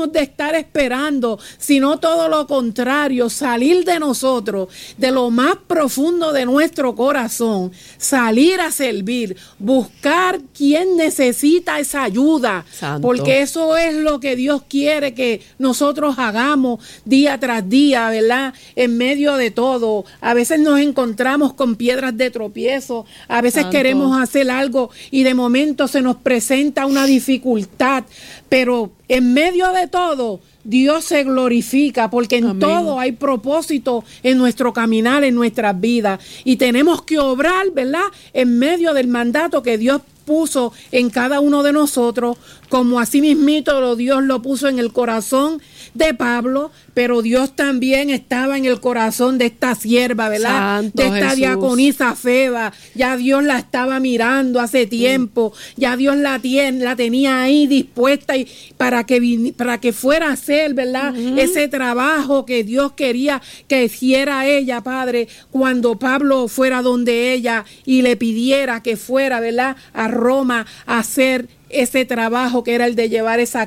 debemos de estar esperando, sino todo lo contrario, salir de nosotros, de lo más profundo de nuestro corazón, salir a servir, buscar quien necesita esa ayuda, Santo. porque eso es lo que Dios quiere que nosotros hagamos día tras día, ¿verdad? En medio de todo, a veces nos encontramos con piedras de tropiezo, a veces Santo. queremos hacer algo y de momento se nos presenta una dificultad, pero en medio de todo Dios se glorifica, porque en Amén. todo hay propósito en nuestro caminar, en nuestras vidas, y tenemos que obrar, ¿verdad?, en medio del mandato que Dios puso en cada uno de nosotros, como así mismito Dios lo puso en el corazón de Pablo, pero Dios también estaba en el corazón de esta sierva, ¿verdad? Santo de esta Jesús. diaconisa Feba. Ya Dios la estaba mirando hace tiempo, ya Dios la tenía ahí dispuesta y para que fuera a hacer, ¿verdad? Ese trabajo que Dios quería que hiciera ella, Padre, cuando Pablo fuera donde ella y le pidiera que fuera, ¿verdad?, a Roma a hacer ese trabajo que era el de llevar esa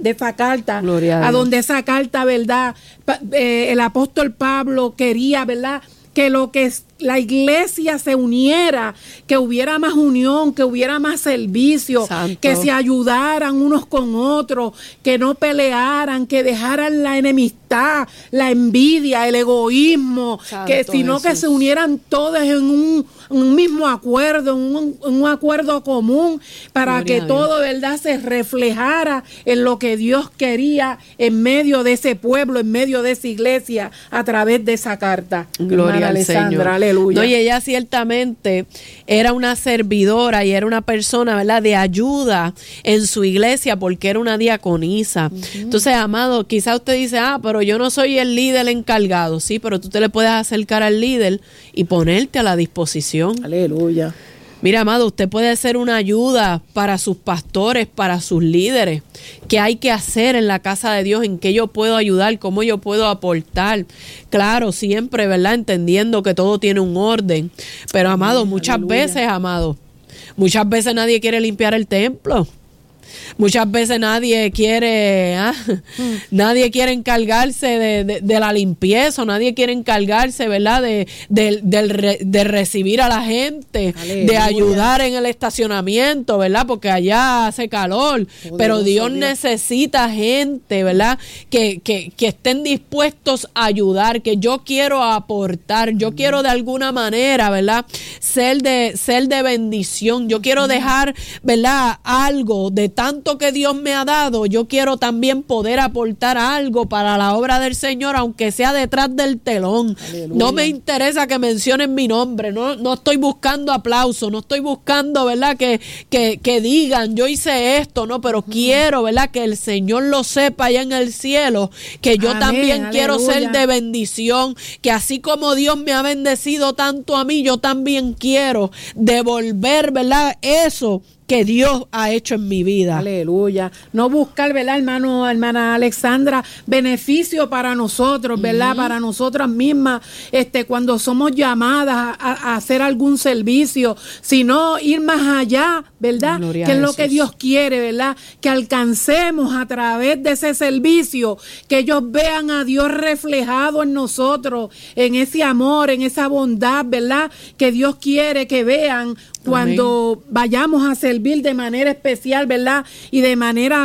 carta, a donde esa carta, ¿verdad? El apóstol Pablo quería, ¿verdad?, que lo que la iglesia se uniera, que hubiera más unión, que hubiera más servicio, Santo. que se ayudaran unos con otros, que no pelearan, que dejaran la enemistad, la envidia, el egoísmo, Santo sino Jesús. que se unieran todos en un mismo acuerdo, un acuerdo común, para Gloria que a Dios. todo, ¿verdad?, se reflejara en lo que Dios quería en medio de ese pueblo, en medio de esa iglesia, a través de esa carta. Gloria Hermana al Alessandra, Señor. aleluya. No, y ella ciertamente era una servidora y era una persona, ¿verdad?, de ayuda en su iglesia, porque era una diaconisa. Entonces, amado, quizá usted dice, pero yo no soy el líder encargado. Sí, pero tú te le puedes acercar al líder y ponerte a la disposición. Aleluya. Mira, amado, usted puede ser una ayuda para sus pastores, para sus líderes. ¿Qué hay que hacer en la casa de Dios? ¿En qué yo puedo ayudar? ¿Cómo yo puedo aportar? Claro, siempre, ¿verdad?, entendiendo que todo tiene un orden. Pero, amado, muchas veces nadie quiere limpiar el templo. Muchas veces nadie quiere encargarse de la limpieza, nadie quiere encargarse, ¿verdad?, de recibir a la gente, Aleluya. de ayudar en el estacionamiento, ¿verdad?, porque allá hace calor. Pero Dios necesita gente, ¿verdad?, que estén dispuestos a ayudar, que yo quiero aportar, yo quiero de alguna manera, ¿verdad?, ser de bendición. Yo quiero dejar, ¿verdad?, algo de tanto que Dios me ha dado. Yo quiero también poder aportar algo para la obra del Señor, aunque sea detrás del telón. Aleluya. No me interesa que mencionen mi nombre, no estoy buscando aplausos, no estoy buscando, ¿verdad?, que digan yo hice esto, no, pero quiero, ¿verdad?, que el Señor lo sepa allá en el cielo, que yo Amén, también quiero aleluya. ser de bendición, que así como Dios me ha bendecido tanto a mí, yo también quiero devolver, ¿verdad?, eso que Dios ha hecho en mi vida. Aleluya. No buscar, ¿verdad, hermana Alexandra, beneficio para nosotros, ¿verdad? Para nosotras mismas, cuando somos llamadas a hacer algún servicio, sino ir más allá, ¿verdad? Gloria que a es lo Jesús. que Dios quiere, ¿verdad? Que alcancemos a través de ese servicio, que ellos vean a Dios reflejado en nosotros, en ese amor, en esa bondad, ¿verdad? Que Dios quiere que vean cuando vayamos a servir de manera especial, ¿verdad? Y de manera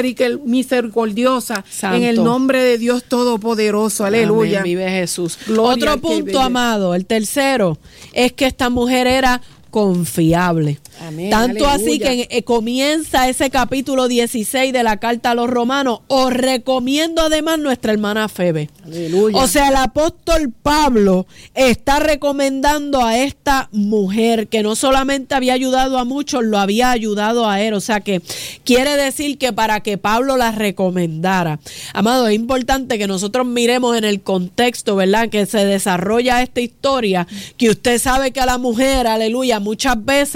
misericordiosa. Santo. En el nombre de Dios Todopoderoso. Aleluya. Amén, vive Jesús. Gloria Otro al que punto, vive. amado, el tercero, es que esta mujer era confiable. Amén, Tanto así aleluya. que comienza ese capítulo 16 de la carta a los romanos. Os recomiendo además nuestra hermana Febe. Aleluya. O sea, el apóstol Pablo está recomendando a esta mujer que no solamente había ayudado a muchos, lo había ayudado a él. O sea que quiere decir que para que Pablo la recomendara. Amado, es importante que nosotros miremos en el contexto, ¿verdad?, que se desarrolla esta historia, que usted sabe que a la mujer, aleluya, muchas veces, ¿verdad?,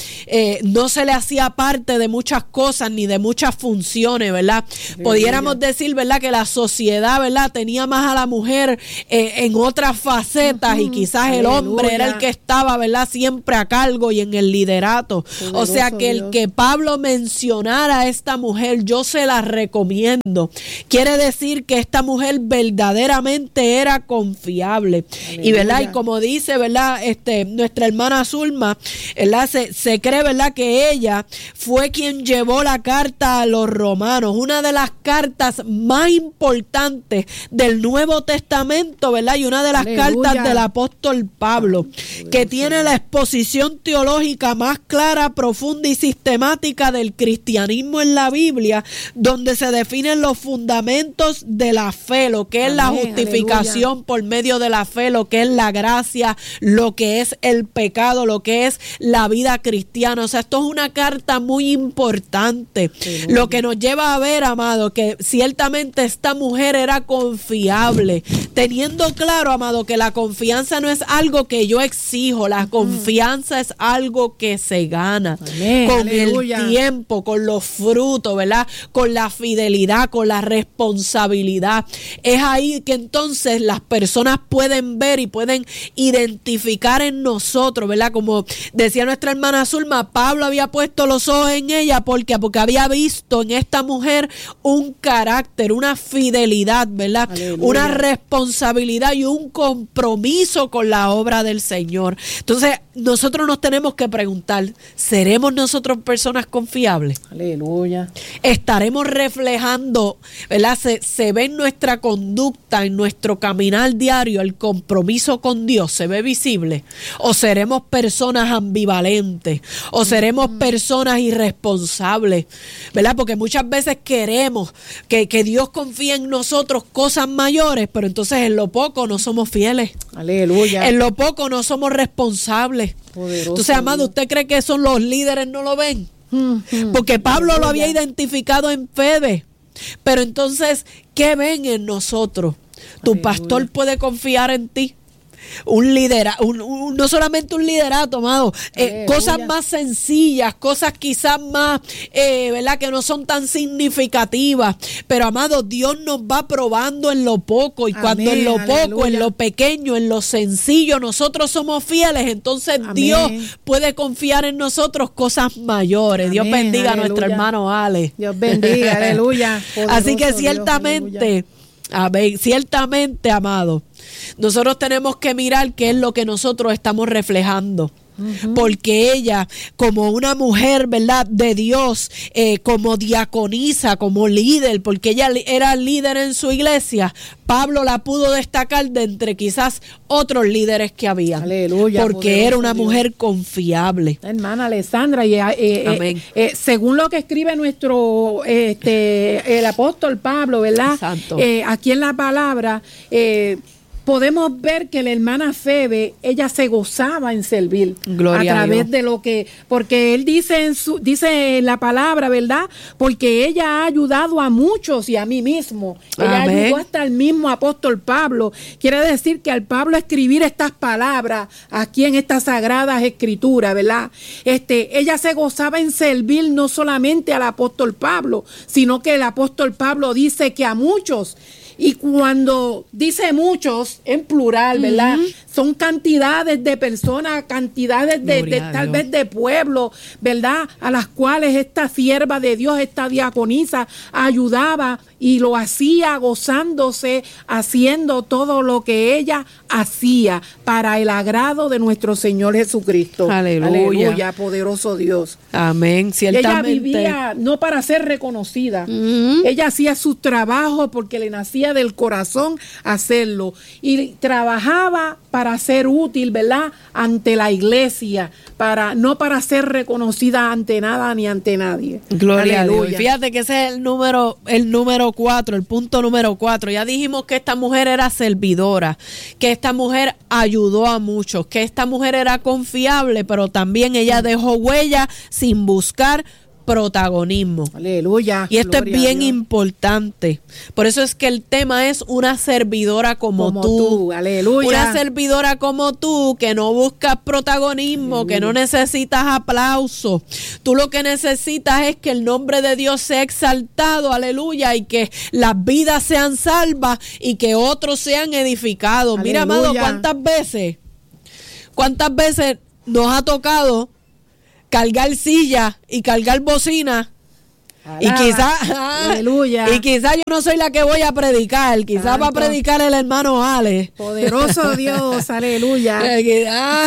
no se le hacía parte de muchas cosas ni de muchas funciones, ¿verdad? Pudiéramos decir, ¿verdad?, que la sociedad, ¿verdad?, tenía más a la mujer en otras facetas y quizás el hombre era el que estaba, ¿verdad?, siempre a cargo y en el liderato. O sea que el que Pablo mencionara a esta mujer, yo se la recomiendo. Quiere decir que esta mujer verdaderamente era confiable. Y, ¿verdad?, y como dice, ¿verdad?, nuestra hermana Zulma, ¿verdad?, se cree, ¿verdad?, que ella fue quien llevó la carta a los romanos, una de las cartas más importantes del Nuevo Testamento, ¿verdad?, y una de las cartas del apóstol Pablo, que tiene la exposición teológica más clara, profunda y sistemática del cristianismo en la Biblia, donde se definen los fundamentos de la fe, lo que es la justificación por medio de la fe, lo que es la gracia, lo que es el pecado, lo que es la vida cristiana. O sea, esto es una carta muy importante, lo que nos lleva a ver, amado, que ciertamente esta mujer era confiable, teniendo claro, amado, que la confianza no es algo que yo exijo, la confianza es algo que se gana con el tiempo, con los frutos, ¿verdad?, con la fidelidad, con la responsabilidad. Es ahí que entonces las personas pueden ver y pueden identificar en nosotros, ¿verdad? Como decía nuestra hermana Zulma, Pablo había puesto los ojos en ella porque había visto en esta mujer un carácter, una fidelidad, ¿verdad? Una responsabilidad y un compromiso con la obra del Señor. Entonces, nosotros nos tenemos que preguntar, ¿seremos nosotros personas confiables? Aleluya. ¿Estaremos reflejando, ¿verdad? Se ve en nuestra conducta, en nuestro caminar diario, el compromiso con Dios, se ve visible? ¿O seremos personas ambivalentes? ¿O seremos personas irresponsables? ¿Verdad? Porque muchas veces queremos que Dios confíe en nosotros cosas mayores, pero entonces en lo poco no somos fieles. Aleluya. En lo poco no somos responsables. Poderoso. Entonces, amado, ¿usted cree que son los líderes no lo ven? Porque Pablo lo había identificado en Febe. Pero entonces, ¿qué ven en nosotros? Tu pastor puede confiar en ti. Un liderato, no solamente un liderato, amado, cosas más sencillas, cosas quizás más, ¿verdad?, que no son tan significativas, pero, amado, Dios nos va probando en lo poco, y cuando en lo poco, en lo pequeño, en lo sencillo, nosotros somos fieles, entonces Dios puede confiar en nosotros cosas mayores. Dios bendiga a nuestro hermano Ale. Dios bendiga, aleluya. Así que ciertamente, amén, ciertamente, amado, nosotros tenemos que mirar qué es lo que nosotros estamos reflejando. Porque ella, como una mujer, ¿verdad?, de Dios, como diaconisa, como líder, porque ella era líder en su iglesia, Pablo la pudo destacar de entre quizás otros líderes que había. Aleluya, porque era una mujer confiable. Hermana Alessandra, y según lo que escribe nuestro el apóstol Pablo, ¿verdad? Aquí en la palabra, podemos ver que la hermana Febe, ella se gozaba en servir. Gloria a través de lo que, porque él dice en la palabra, ¿verdad? Porque ella ha ayudado a muchos y a mí mismo. Ella ayudó hasta el mismo apóstol Pablo. Quiere decir que al Pablo escribir estas palabras aquí en estas sagradas escrituras, ¿verdad? Ella se gozaba en servir no solamente al apóstol Pablo, sino que el apóstol Pablo dice que a muchos. Y cuando dice muchos, en plural, ¿verdad? Son cantidades de personas, cantidades de tal vez de pueblos, ¿verdad? A las cuales esta sierva de Dios, esta diaconisa, ayudaba y lo hacía gozándose, haciendo todo lo que ella hacía para el agrado de nuestro Señor Jesucristo. Aleluya. Aleluya, poderoso Dios. Amén, ciertamente. Ella vivía no para ser reconocida. Ella hacía su trabajo porque le nacía del corazón hacerlo. Y trabajaba para ser útil, ¿verdad?, ante la iglesia, no para ser reconocida ante nada ni ante nadie. Gloria a Dios. Fíjate que ese es el número 4, el punto número 4. Ya dijimos que esta mujer era servidora, que esta mujer ayudó a muchos, que esta mujer era confiable, pero también ella dejó huella sin buscar protagonismo. Aleluya. Y esto es bien importante. Por eso es que el tema es una servidora como tú. Aleluya. Una servidora como tú que no buscas protagonismo, aleluya, que no necesitas aplauso. Tú lo que necesitas es que el nombre de Dios sea exaltado, aleluya, y que las vidas sean salvas y que otros sean edificados. Aleluya. Mira, amado, ¿cuántas veces nos ha tocado cargar silla y cargar bocina? Y quizás yo no soy la que voy a predicar, quizás va a predicar el hermano Ale. Poderoso Dios, aleluya. Él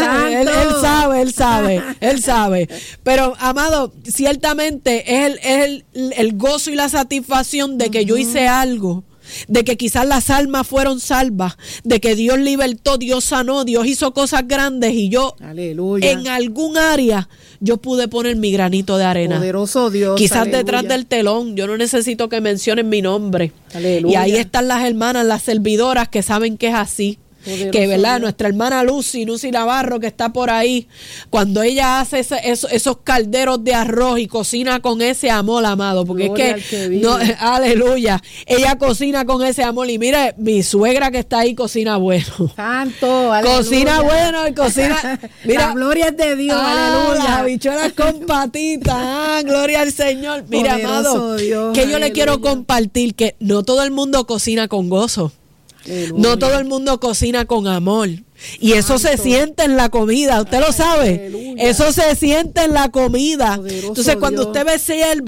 sabe. Pero, amado, ciertamente es el gozo y la satisfacción de que yo hice algo, de que quizás las almas fueron salvas, de que Dios libertó, Dios sanó, Dios hizo cosas grandes y yo, aleluya, en algún área yo pude poner mi granito de arena. Poderoso Dios. Quizás aleluya, detrás del telón, yo no necesito que mencionen mi nombre. Aleluya. Y ahí están las hermanas, las servidoras que saben que es así. Poderoso que, ¿verdad? Dios. Nuestra hermana Lucy Navarro, que está por ahí, cuando ella hace esos calderos de arroz y cocina con ese amor, amado, porque gloria es que no, aleluya, ella cocina con ese amor. Y mire, mi suegra que está ahí cocina bueno. Santo, aleluya. Cocina bueno y cocina. Mira, la gloria es de Dios, aleluya. Las habichuelas con patitas, gloria al Señor. Mira, poderoso amado, Dios, que aleluya, yo le quiero compartir que no todo el mundo cocina con gozo. Aleluya. No todo el mundo cocina con amor. Y eso se siente en la comida, usted lo sabe. Aleluya. Eso se siente en la comida. Poderoso entonces, cuando Dios. Usted ve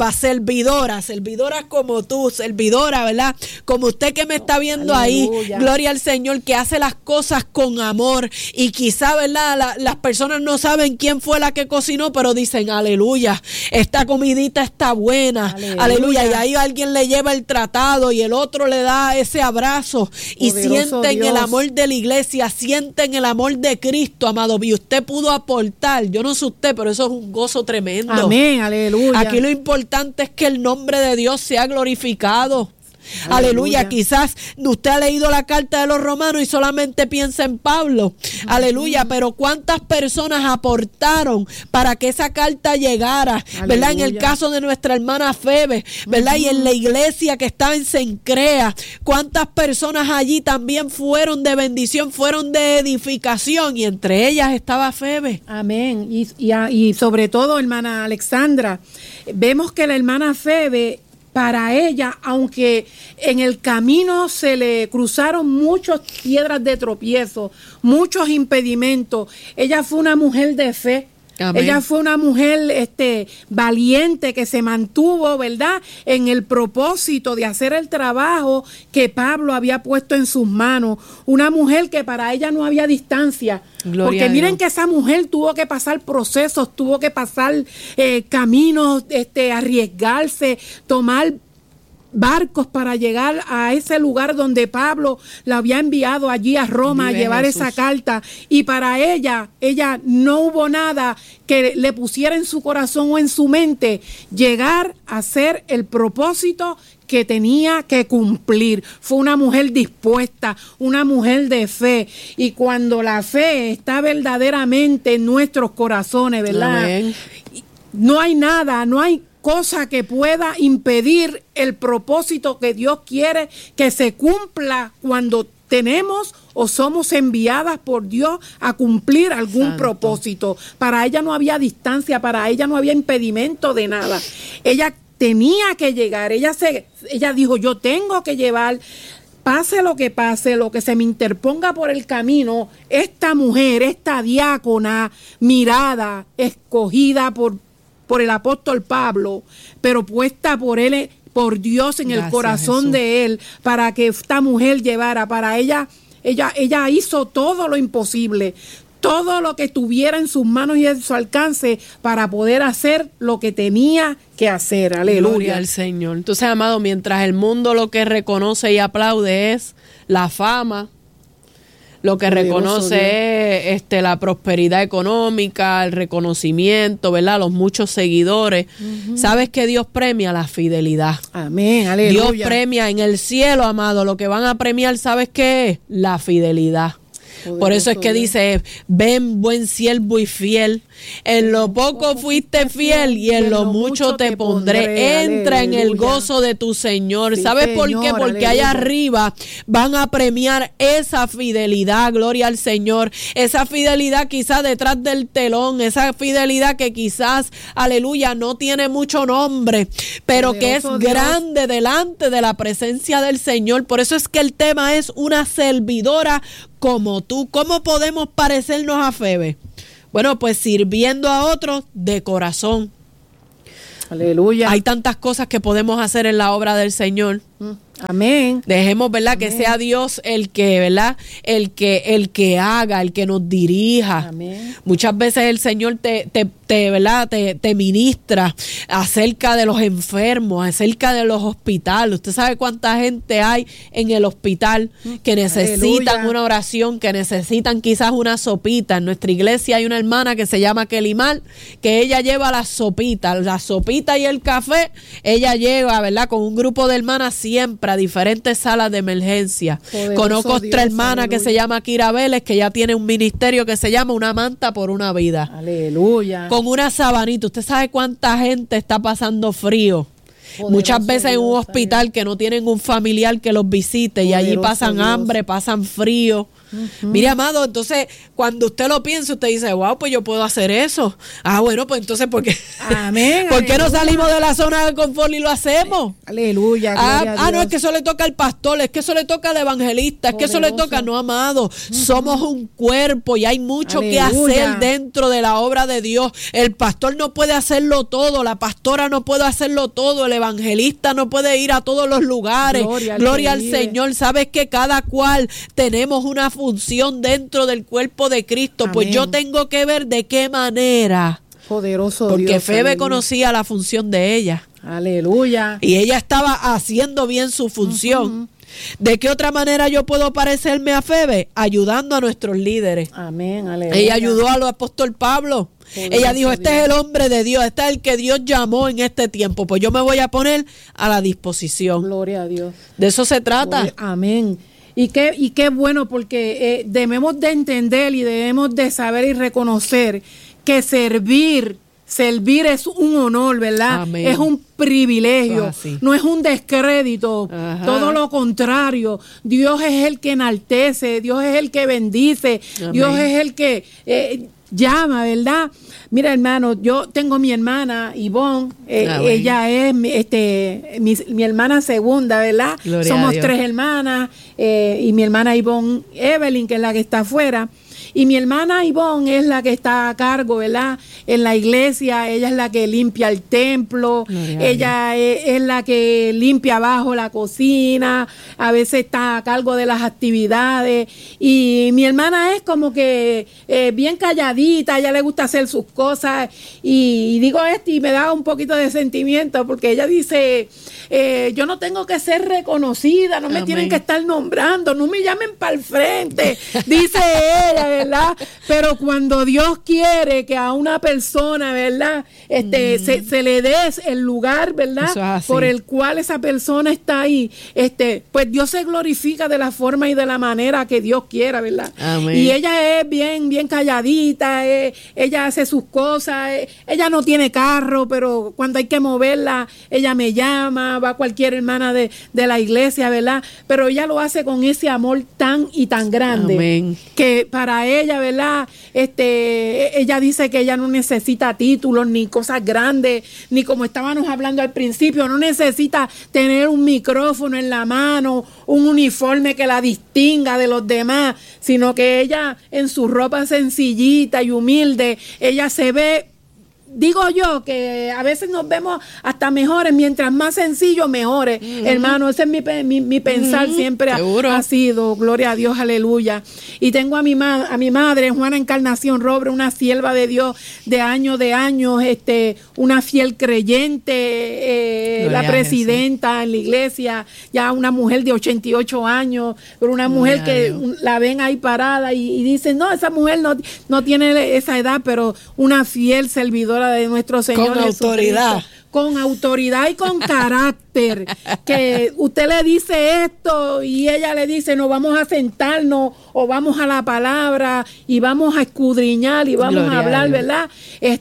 servidoras como tú, servidora, ¿verdad? Como usted que me está viendo, aleluya, ahí, gloria al Señor, que hace las cosas con amor. Y quizá, ¿verdad? Las personas no saben quién fue la que cocinó, pero dicen, aleluya, esta comidita está buena, aleluya. Y ahí alguien le lleva el tratado y el otro le da ese abrazo. Y poderoso sienten Dios. El amor de la iglesia, sienten en el amor de Cristo, amado, y usted pudo aportar, yo no sé usted, pero eso es un gozo tremendo. Amén, aleluya. Aquí lo importante es que el nombre de Dios sea glorificado. Aleluya. Quizás usted ha leído la carta de los Romanos y solamente piensa en Pablo. Aleluya. Pero ¿cuántas personas aportaron para que esa carta llegara? ¿Verdad? En el caso de nuestra hermana Febe, ¿verdad? Y en la iglesia que está en Cencrea, ¿cuántas personas allí también fueron de bendición, fueron de edificación? Y entre ellas estaba Febe. Amén. Y sobre todo, hermana Alexandra, vemos que la hermana Febe, para ella, aunque en el camino se le cruzaron muchas piedras de tropiezo, muchos impedimentos, ella fue una mujer de fe. Amén. Ella fue una mujer valiente que se mantuvo, ¿verdad?, en el propósito de hacer el trabajo que Pablo había puesto en sus manos. Una mujer que para ella no había distancia. Gloria porque miren que esa mujer tuvo que pasar procesos, tuvo que pasar caminos, arriesgarse, tomar barcos para llegar a ese lugar donde Pablo la había enviado allí a Roma. Vive a llevar Jesús. Esa carta, y para ella no hubo nada que le pusiera en su corazón o en su mente llegar a hacer el propósito que tenía que cumplir. Fue una mujer dispuesta, una mujer de fe, y cuando la fe está verdaderamente en nuestros corazones, ¿verdad? Amén. No hay nada, no hay cosa que pueda impedir el propósito que Dios quiere que se cumpla cuando tenemos o somos enviadas por Dios a cumplir algún propósito. Para ella no había distancia, para ella no había impedimento de nada. Ella tenía que llegar, ella dijo, yo tengo que llevar, pase lo que se me interponga por el camino, esta mujer, esta diácona, mirada, escogida por el apóstol Pablo, pero puesta por él, por Dios en el corazón Jesús. De él, para que esta mujer llevara. Para ella hizo todo lo imposible, todo lo que tuviera en sus manos y en su alcance para poder hacer lo que tenía que hacer. Aleluya. Gloria al Señor. Entonces, amado, mientras el mundo lo que reconoce y aplaude es la fama, lo que reconoce es la prosperidad económica, el reconocimiento, ¿verdad? Los muchos seguidores. ¿Sabes que Dios premia? La fidelidad. Amén, aleluya. Dios premia en el cielo, amado. Lo que van a premiar, ¿sabes qué es? La fidelidad. Por eso es que dice, ven buen siervo y fiel, en lo poco fuiste fiel y en lo mucho te pondré. Entra en el gozo de tu Señor. Sí, ¿Sabes por Señor, qué? Porque allá arriba van a premiar esa fidelidad, gloria al Señor, esa fidelidad quizás detrás del telón, esa fidelidad que quizás, aleluya, no tiene mucho nombre, pero que es grande delante de la presencia del Señor. Por eso es que el tema es una servidora como tú. ¿Cómo podemos parecernos a Febe? Bueno, pues sirviendo a otros de corazón. Aleluya. Hay tantas cosas que podemos hacer en la obra del Señor. Amén. Dejemos, ¿verdad? Amén. Que sea Dios el que, ¿verdad? El que haga, el que nos dirija. Amén. Muchas veces el Señor ¿verdad? Te ministra acerca de los enfermos, acerca de los hospitales. Usted sabe cuánta gente hay en el hospital que necesitan Aleluya. una oración, que necesitan quizás una sopita. En nuestra iglesia hay una hermana que se llama Kelimar, que ella lleva la sopita y el café. Ella lleva, ¿verdad? Con un grupo de hermanas siempre a diferentes salas de emergencia. Poderoso Conozco otra Dios, hermana aleluya. que se llama Kira Vélez, que ya tiene un ministerio que se llama Una Manta por una Vida. Aleluya. Con una sabanita. Usted sabe cuánta gente está pasando frío. Poderoso Muchas veces en un Dios, hospital que no tienen un familiar que los visite y allí Poderoso pasan Dios. hambre, pasan frío. Mire, amado, entonces cuando usted lo piensa, usted dice, wow, pues yo puedo hacer eso. Ah, bueno, pues entonces, ¿por qué? Amén. ¿Por qué no Aleluya. salimos de la zona de confort y lo hacemos? Aleluya. Gloria a No, Dios. es que eso le toca al pastor, es que eso le toca al evangelista, es que eso le Poderoso. toca, no, amado. Somos un cuerpo y hay mucho que Aleluya. hacer dentro de la obra de Dios. El pastor no puede hacerlo todo, la pastora no puede hacerlo todo, el evangelista no puede ir a todos los lugares. Gloria al vive. Señor. Sabes que cada cual tenemos una función dentro del cuerpo de Cristo. Pues Amén. yo tengo que ver de qué manera. Poderoso Porque Dios. Febe aleluya. conocía la función de ella. Aleluya. Y ella estaba haciendo bien su función. ¿De qué otra manera yo puedo parecerme a Febe? Ayudando a nuestros líderes. Amén. Aleluya. Ella ayudó al apóstol Pablo. Poderoso Ella dijo, este Dios. es el hombre de Dios, este es el que Dios llamó en este tiempo. Pues yo me voy a poner a la disposición. Gloria a Dios. De eso se trata. Amén. Y qué bueno, porque debemos de entender y debemos de saber y reconocer que servir es un honor, ¿verdad? Amén. Es un privilegio, Eso es así. no es un descrédito, Ajá. todo lo contrario. Dios es el que enaltece, Dios es el que bendice, Amén. Dios es el que llama, ¿verdad? Mira, hermano, yo tengo mi hermana Ivonne, Amén. ella es mi hermana segunda, ¿verdad? Gloria a Somos Dios. 3 hermanas, y mi hermana Ivonne Evelyn, que es la que está afuera. Y mi hermana Ivonne es la que está a cargo, ¿verdad? En la iglesia, ella es la que limpia el templo, Gloria a ella es la que limpia abajo la cocina, a veces está a cargo de las actividades. Y mi hermana es como que bien calladita, a ella le gusta hacer sus cosas. Y digo esto y me da un poquito de sentimiento porque ella dice, yo no tengo que ser reconocida, no me Amén. tienen que estar nombrando, no me llamen para el frente, dice ella, ¿verdad? Pero cuando Dios quiere que a una persona, ¿verdad? Se le dé el lugar, ¿verdad? Eso es así. Por el cual esa persona está ahí, pues Dios se glorifica de la forma y de la manera que Dios quiera, ¿verdad? Amén. Y ella es bien calladita, ella hace sus cosas, ella no tiene carro, pero cuando hay que moverla, ella me llama, va cualquier hermana de la iglesia, ¿verdad? Pero ella lo hace con ese amor tan y tan grande. Amén. Que para ella, ¿verdad? Ella dice que ella no necesita títulos ni cosas grandes, ni como estábamos hablando al principio, no necesita tener un micrófono en la mano, un uniforme que la distinga de los demás, sino que ella en su ropa sencillita y humilde, ella se ve. Digo yo que a veces nos vemos hasta mejores, mientras más sencillo, mejores. Hermano, ese es mi pensar, siempre Seguro. ha sido, gloria a Dios, aleluya. Y tengo a mi madre, Juana Encarnación Robre, una sierva de Dios de años, una fiel creyente, Gloria la a presidenta en la iglesia, ya una mujer de 88 años, pero una mujer Gloria a que Dios. la ven ahí parada y dicen, no, esa mujer no tiene esa edad, pero una fiel servidora de nuestro Señor Con Jesucristo. autoridad. con autoridad y con carácter, que usted le dice esto y ella le dice, no, vamos a sentarnos o vamos a la palabra y vamos a escudriñar y vamos a hablar, ¿verdad?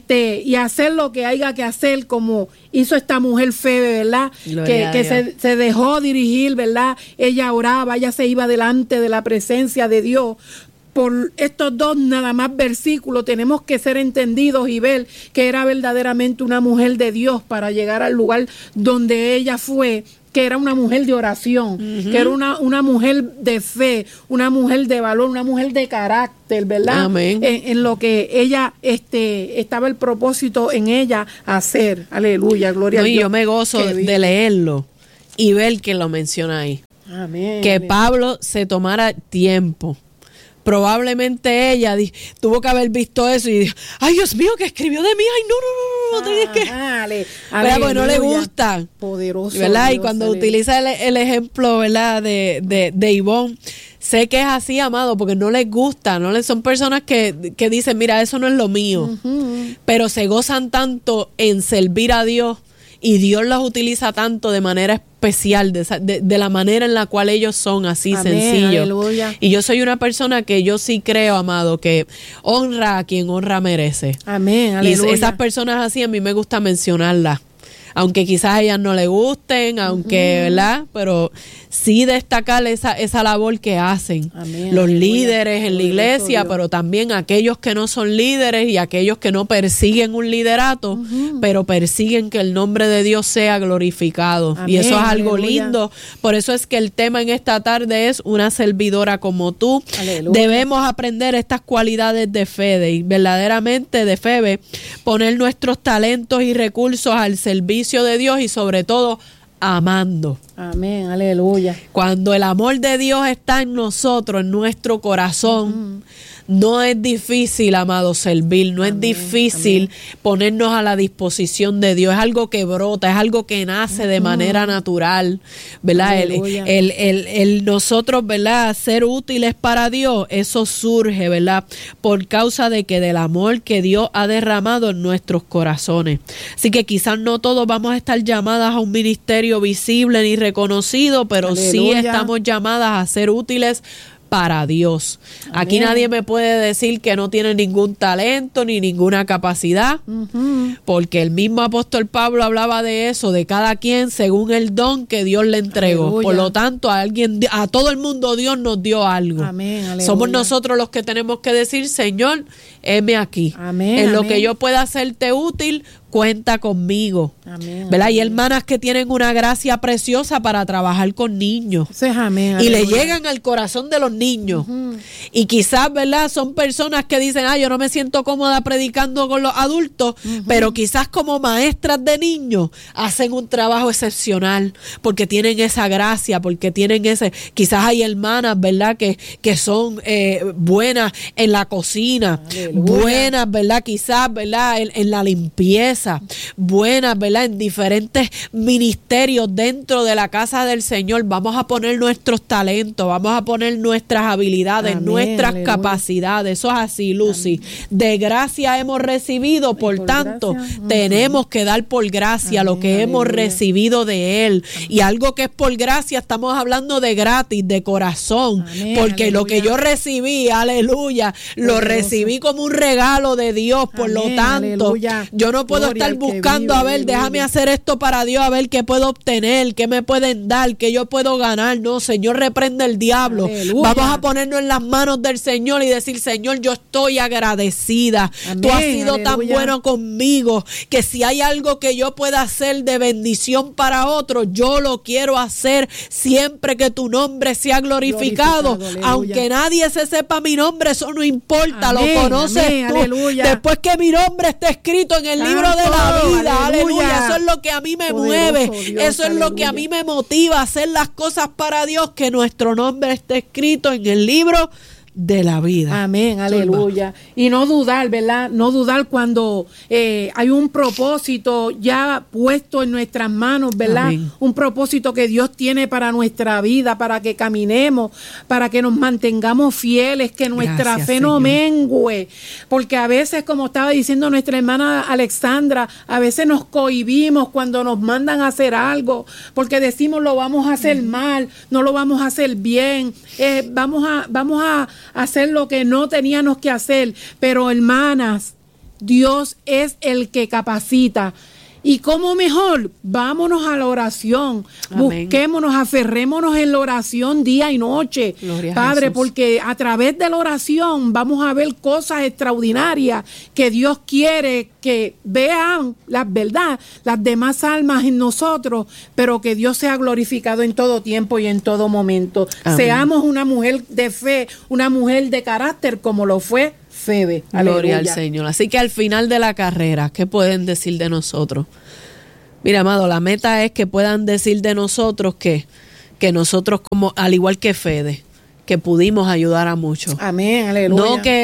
Y hacer lo que haya que hacer, como hizo esta mujer Febe, ¿verdad? Que se dejó dirigir, ¿verdad? Ella oraba, ella se iba delante de la presencia de Dios. Por estos dos nada más versículos tenemos que ser entendidos y ver que era verdaderamente una mujer de Dios para llegar al lugar donde ella fue, que era una mujer de oración, que era una mujer de fe, una mujer de valor, una mujer de carácter, ¿verdad? Amén. En lo que ella estaba el propósito en ella hacer. Aleluya, gloria a Dios. Y yo me gozo de leerlo y ver que lo menciona ahí. Amén. Que amén. Pablo se tomara tiempo. Probablemente ella tuvo que haber visto eso y dijo, ay, Dios mío, que escribió de mí, ay, no tienes que... ¿verdad? Porque no le gusta. Poderoso. ¿Verdad? Dios, y cuando utiliza el ejemplo, ¿verdad? De Ivonne, sé que es así, amado, porque no les gusta, son personas que dicen, mira, eso no es lo mío, pero se gozan tanto en servir a Dios y Dios los utiliza tanto de manera especial, de la manera en la cual ellos son, así, amén, sencillo. Aleluya. Y yo soy una persona que yo sí creo, amado, que honra a quien honra merece. Amén, y aleluya. esas personas así a mí me gusta mencionarlas, aunque quizás a ellas no les gusten, aunque, ¿verdad? Pero sí destacar esa labor que hacen. Amén, los aleluya. líderes en la iglesia, pero también aquellos que no son líderes y aquellos que no persiguen un liderato, pero persiguen que el nombre de Dios sea glorificado. Amén, y eso es algo aleluya. lindo. Por eso es que el tema en esta tarde es una servidora como tú. Aleluya. Debemos aprender estas cualidades de Febe y verdaderamente de Febe, poner nuestros talentos y recursos al servicio de Dios y sobre todo amando. Amén, aleluya. Cuando el amor de Dios está en nosotros, en nuestro corazón, no es difícil, amado, servir, no es difícil ponernos a la disposición de Dios, es algo que brota, es algo que nace de manera natural, ¿verdad? El nosotros, ¿verdad? Ser útiles para Dios, eso surge, ¿verdad? Por causa de que del amor que Dios ha derramado en nuestros corazones. Así que quizás no todos vamos a estar llamadas a un ministerio visible ni reconocido, pero aleluya. sí estamos llamadas a ser útiles para Dios. Amén. Aquí nadie me puede decir que no tiene ningún talento ni ninguna capacidad, porque el mismo apóstol Pablo hablaba de eso, de cada quien según el don que Dios le entregó. Aleluya. Por lo tanto, a todo el mundo Dios nos dio algo. Amén, aleluya. Somos nosotros los que tenemos que decir, Señor, heme aquí. Amén, en lo amén. que yo pueda hacerte útil, cuenta conmigo. Amén, ¿verdad? amén. Y hermanas que tienen una gracia preciosa para trabajar con niños. Eso es amén, Y le aleluya. llegan al corazón de los niños. Y quizás, ¿verdad? Son personas que dicen, yo no me siento cómoda predicando con los adultos, pero quizás como maestras de niños hacen un trabajo excepcional porque tienen esa gracia, porque tienen quizás hay hermanas, ¿verdad? Que son buenas en la cocina, Aleluya. buenas, ¿verdad? Quizás, ¿verdad? En la limpieza, buenas, ¿verdad? En diferentes ministerios dentro de la casa del Señor. Vamos a poner nuestros talentos, vamos a poner nuestras habilidades, Amén, nuestras aleluya. capacidades. Eso es así, Lucy. De gracia hemos recibido, por tanto, gracia, tenemos que dar por gracia lo Amén, que hemos aleluya. recibido de Él. Y algo que es por gracia, estamos hablando de gratis, de corazón. Amén, Porque lo que aleluya. yo recibí, aleluya, lo Poderoso. recibí como un regalo de Dios. Por lo Amén, tanto, aleluya. yo no puedo Gloria estar al que buscando, vive, a ver, aleluya. déjame hacer esto para Dios, a ver qué puedo obtener, qué me pueden dar, qué yo puedo ganar. No, Señor, reprende el diablo. Aleluya. Vamos a ponernos en las manos del Señor y decir, Señor, yo estoy agradecida. Amén, Tú has sido tan aleluya. bueno conmigo que si hay algo que yo pueda hacer de bendición para otro, yo lo quiero hacer siempre que tu nombre sea glorificado. Glorificado, aleluya. Aunque nadie se sepa mi nombre, eso no importa, Amén, lo conoces amén, tú. aleluya. Después que mi nombre esté escrito en el libro de la Santo, vida, aleluya. aleluya. Eso es lo que a mí me Poderoso mueve, Dios, eso es lo que a aleluya. mí me motiva a hacer las cosas para Dios, que nuestro nombre esté escrito en el libro de la vida. Amén, aleluya. Y no dudar, ¿verdad? No dudar cuando hay un propósito ya puesto en nuestras manos, ¿verdad? Amén. Un propósito que Dios tiene para nuestra vida, para que caminemos, para que nos mantengamos fieles, que nuestra Gracias, fe no Señor. mengüe. Porque a veces, como estaba diciendo nuestra hermana Alexandra, a veces nos cohibimos cuando nos mandan a hacer algo, porque decimos lo vamos a hacer mal, no lo vamos a hacer bien, vamos a hacer lo que no teníamos que hacer. Pero hermanas, Dios es el que capacita. ¿Y cómo mejor? Vámonos a la oración. Amén. Busquémonos, aferrémonos en la oración día y noche. Gloria a Padre, Jesús. porque a través de la oración vamos a ver cosas extraordinarias que Dios quiere que vean las verdad, las demás almas en nosotros, pero que Dios sea glorificado en todo tiempo y en todo momento. Amén. Seamos una mujer de fe, una mujer de carácter como lo fue Febe. Gloria Aleluya. al Señor. Así que al final de la carrera, ¿qué pueden decir de nosotros? Mira, amado, la meta es que puedan decir de nosotros que nosotros, como al igual que Fede, que pudimos ayudar a muchos. Amén, aleluya.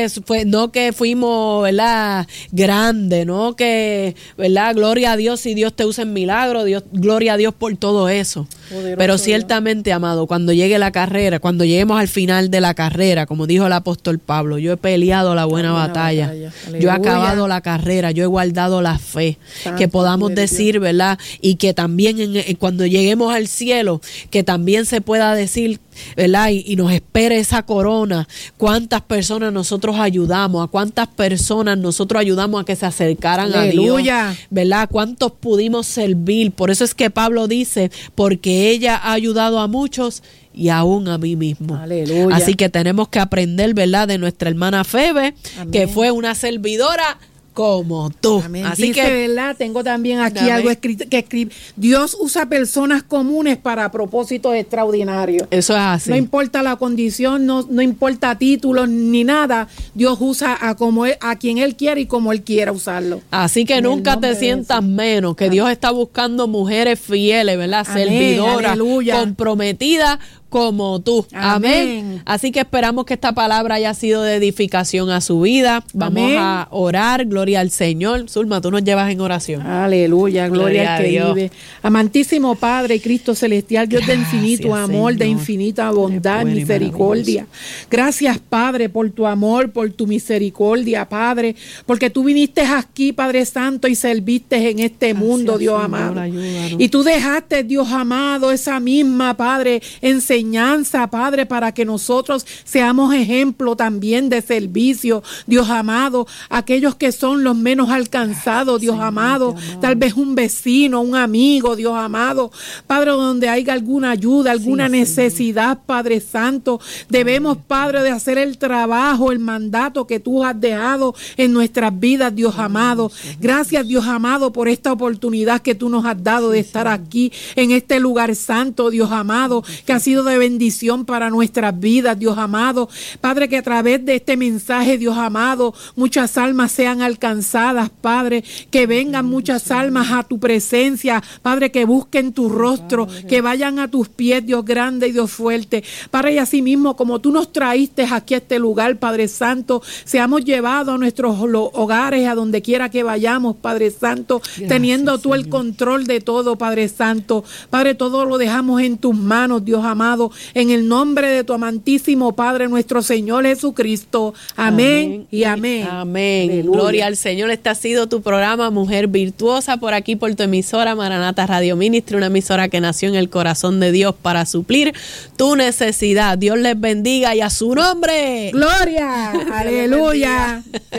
No que fuimos, ¿verdad?, grandes, no que, ¿verdad?, gloria a Dios si Dios te usa en milagro, gloria a Dios por todo eso. Poderoso Pero Dios. Ciertamente, amado, cuando llegue la carrera, cuando lleguemos al final de la carrera, como dijo el apóstol Pablo, yo he peleado la buena batalla. Yo he Aleluya. acabado la carrera, yo he guardado la fe. Santo Que podamos eres decir, ¿verdad? Y que también cuando lleguemos al cielo, que también se pueda decir, ¿verdad? Y nos espere esa corona. Cuántas personas nosotros ayudamos, a cuántas personas nosotros ayudamos a que se acercaran Aleluya. a Dios, ¿verdad? Cuántos pudimos servir. Por eso es que Pablo dice, porque ella ha ayudado a muchos y aún a mí mismo. Aleluya. Así que tenemos que aprender, ¿verdad?, de nuestra hermana Febe, Amén. que fue una servidora como tú. Amén. Así Dice, que ¿verdad? Tengo también aquí Amén. algo escrito que escribe. Dios usa personas comunes para propósitos extraordinarios. eso es así. No importa la condición, no importa títulos ni nada. Dios usa a quien Él quiere y como Él quiera usarlo. Así que En el nunca nombre te de sientas Jesús. menos, que Dios está buscando mujeres fieles, ¿verdad? Amén, Servidoras, aleluya. comprometidas como tú. Amén. Amén. Así que esperamos que esta palabra haya sido de edificación a su vida. Vamos Amén. a orar, gloria al Señor. Zulma, tú nos llevas en oración. Aleluya, gloria Gloria al que a Dios. vive. Amantísimo Padre, Cristo celestial, Dios de Gracias, infinito amor, de Señor. infinita bondad, Eres bueno y misericordia. Gracias, Padre, por tu amor, por tu misericordia, Padre, porque tú viniste aquí, Padre Santo, y serviste en este mundo, Dios Señor, amado. ayúdanos. Y tú dejaste, Dios amado, esa misma, Padre, enseñanza, Padre, para que nosotros seamos ejemplo también de servicio, Dios amado, aquellos que son los menos alcanzados, Dios amado, tal vez un vecino, un amigo, Dios amado, Padre, donde haya alguna ayuda, alguna necesidad, Padre Santo, debemos, Padre, de hacer el trabajo, el mandato que tú has dejado en nuestras vidas, Dios amado. Gracias, Dios amado, por esta oportunidad que tú nos has dado de estar aquí en este lugar santo, Dios amado, que ha sido de bendición para nuestras vidas, Dios amado. Padre, que a través de este mensaje, Dios amado, muchas almas sean alcanzadas, Padre, que vengan muchas almas a tu presencia, Padre, que busquen tu rostro, que vayan a tus pies, Dios grande y Dios fuerte. Padre, y así mismo, como tú nos traíste aquí a este lugar, Padre Santo, seamos llevados a nuestros hogares, a donde quiera que vayamos, Padre Santo, teniendo tú el control de todo, Padre Santo. Padre, todo lo dejamos en tus manos, Dios amado, en el nombre de tu amantísimo Padre, nuestro Señor Jesucristo. Amén y amén. Amén. Aleluya. Gloria al Señor. Este ha sido tu programa Mujer Virtuosa, por aquí por tu emisora Maranata Radio Ministry, una emisora que nació en el corazón de Dios para suplir tu necesidad. Dios les bendiga y a su nombre. Gloria. Aleluya.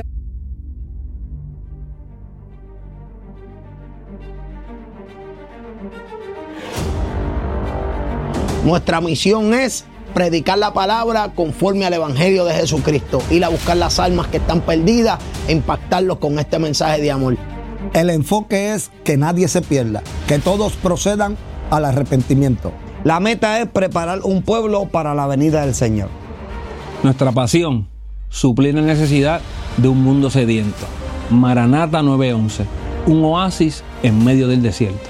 Nuestra misión es predicar la palabra conforme al Evangelio de Jesucristo, ir a buscar las almas que están perdidas e impactarlos con este mensaje de amor. El enfoque es que nadie se pierda, que todos procedan al arrepentimiento. La meta es preparar un pueblo para la venida del Señor. Nuestra pasión, suplir la necesidad de un mundo sediento. Maranata 911, un oasis en medio del desierto.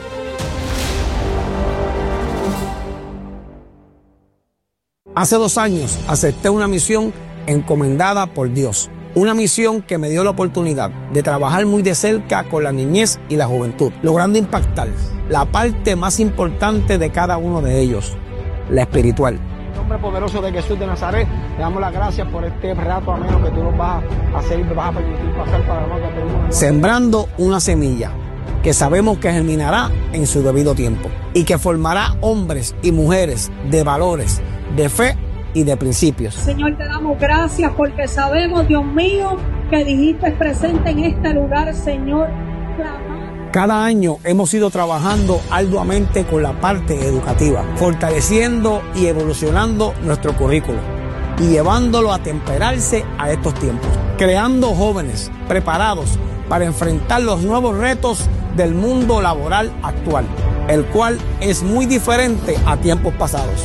Hace 2 años acepté una misión encomendada por Dios. Una misión que me dio la oportunidad de trabajar muy de cerca con la niñez y la juventud, logrando impactar la parte más importante de cada uno de ellos, la espiritual. En el nombre poderoso de Jesús de Nazaret, le damos las gracias por este rato ameno que tú nos vas a hacer y me vas a permitir pasar para nosotros. Sembrando una semilla que sabemos que germinará en su debido tiempo y que formará hombres y mujeres de valores, de fe y de principios. Señor, te damos gracias porque sabemos, Dios mío, que dijiste presente en este lugar, Señor. Cada año hemos ido trabajando arduamente con la parte educativa, fortaleciendo y evolucionando nuestro currículo y llevándolo a temperarse a estos tiempos, creando jóvenes preparados para enfrentar los nuevos retos del mundo laboral actual, el cual es muy diferente a tiempos pasados.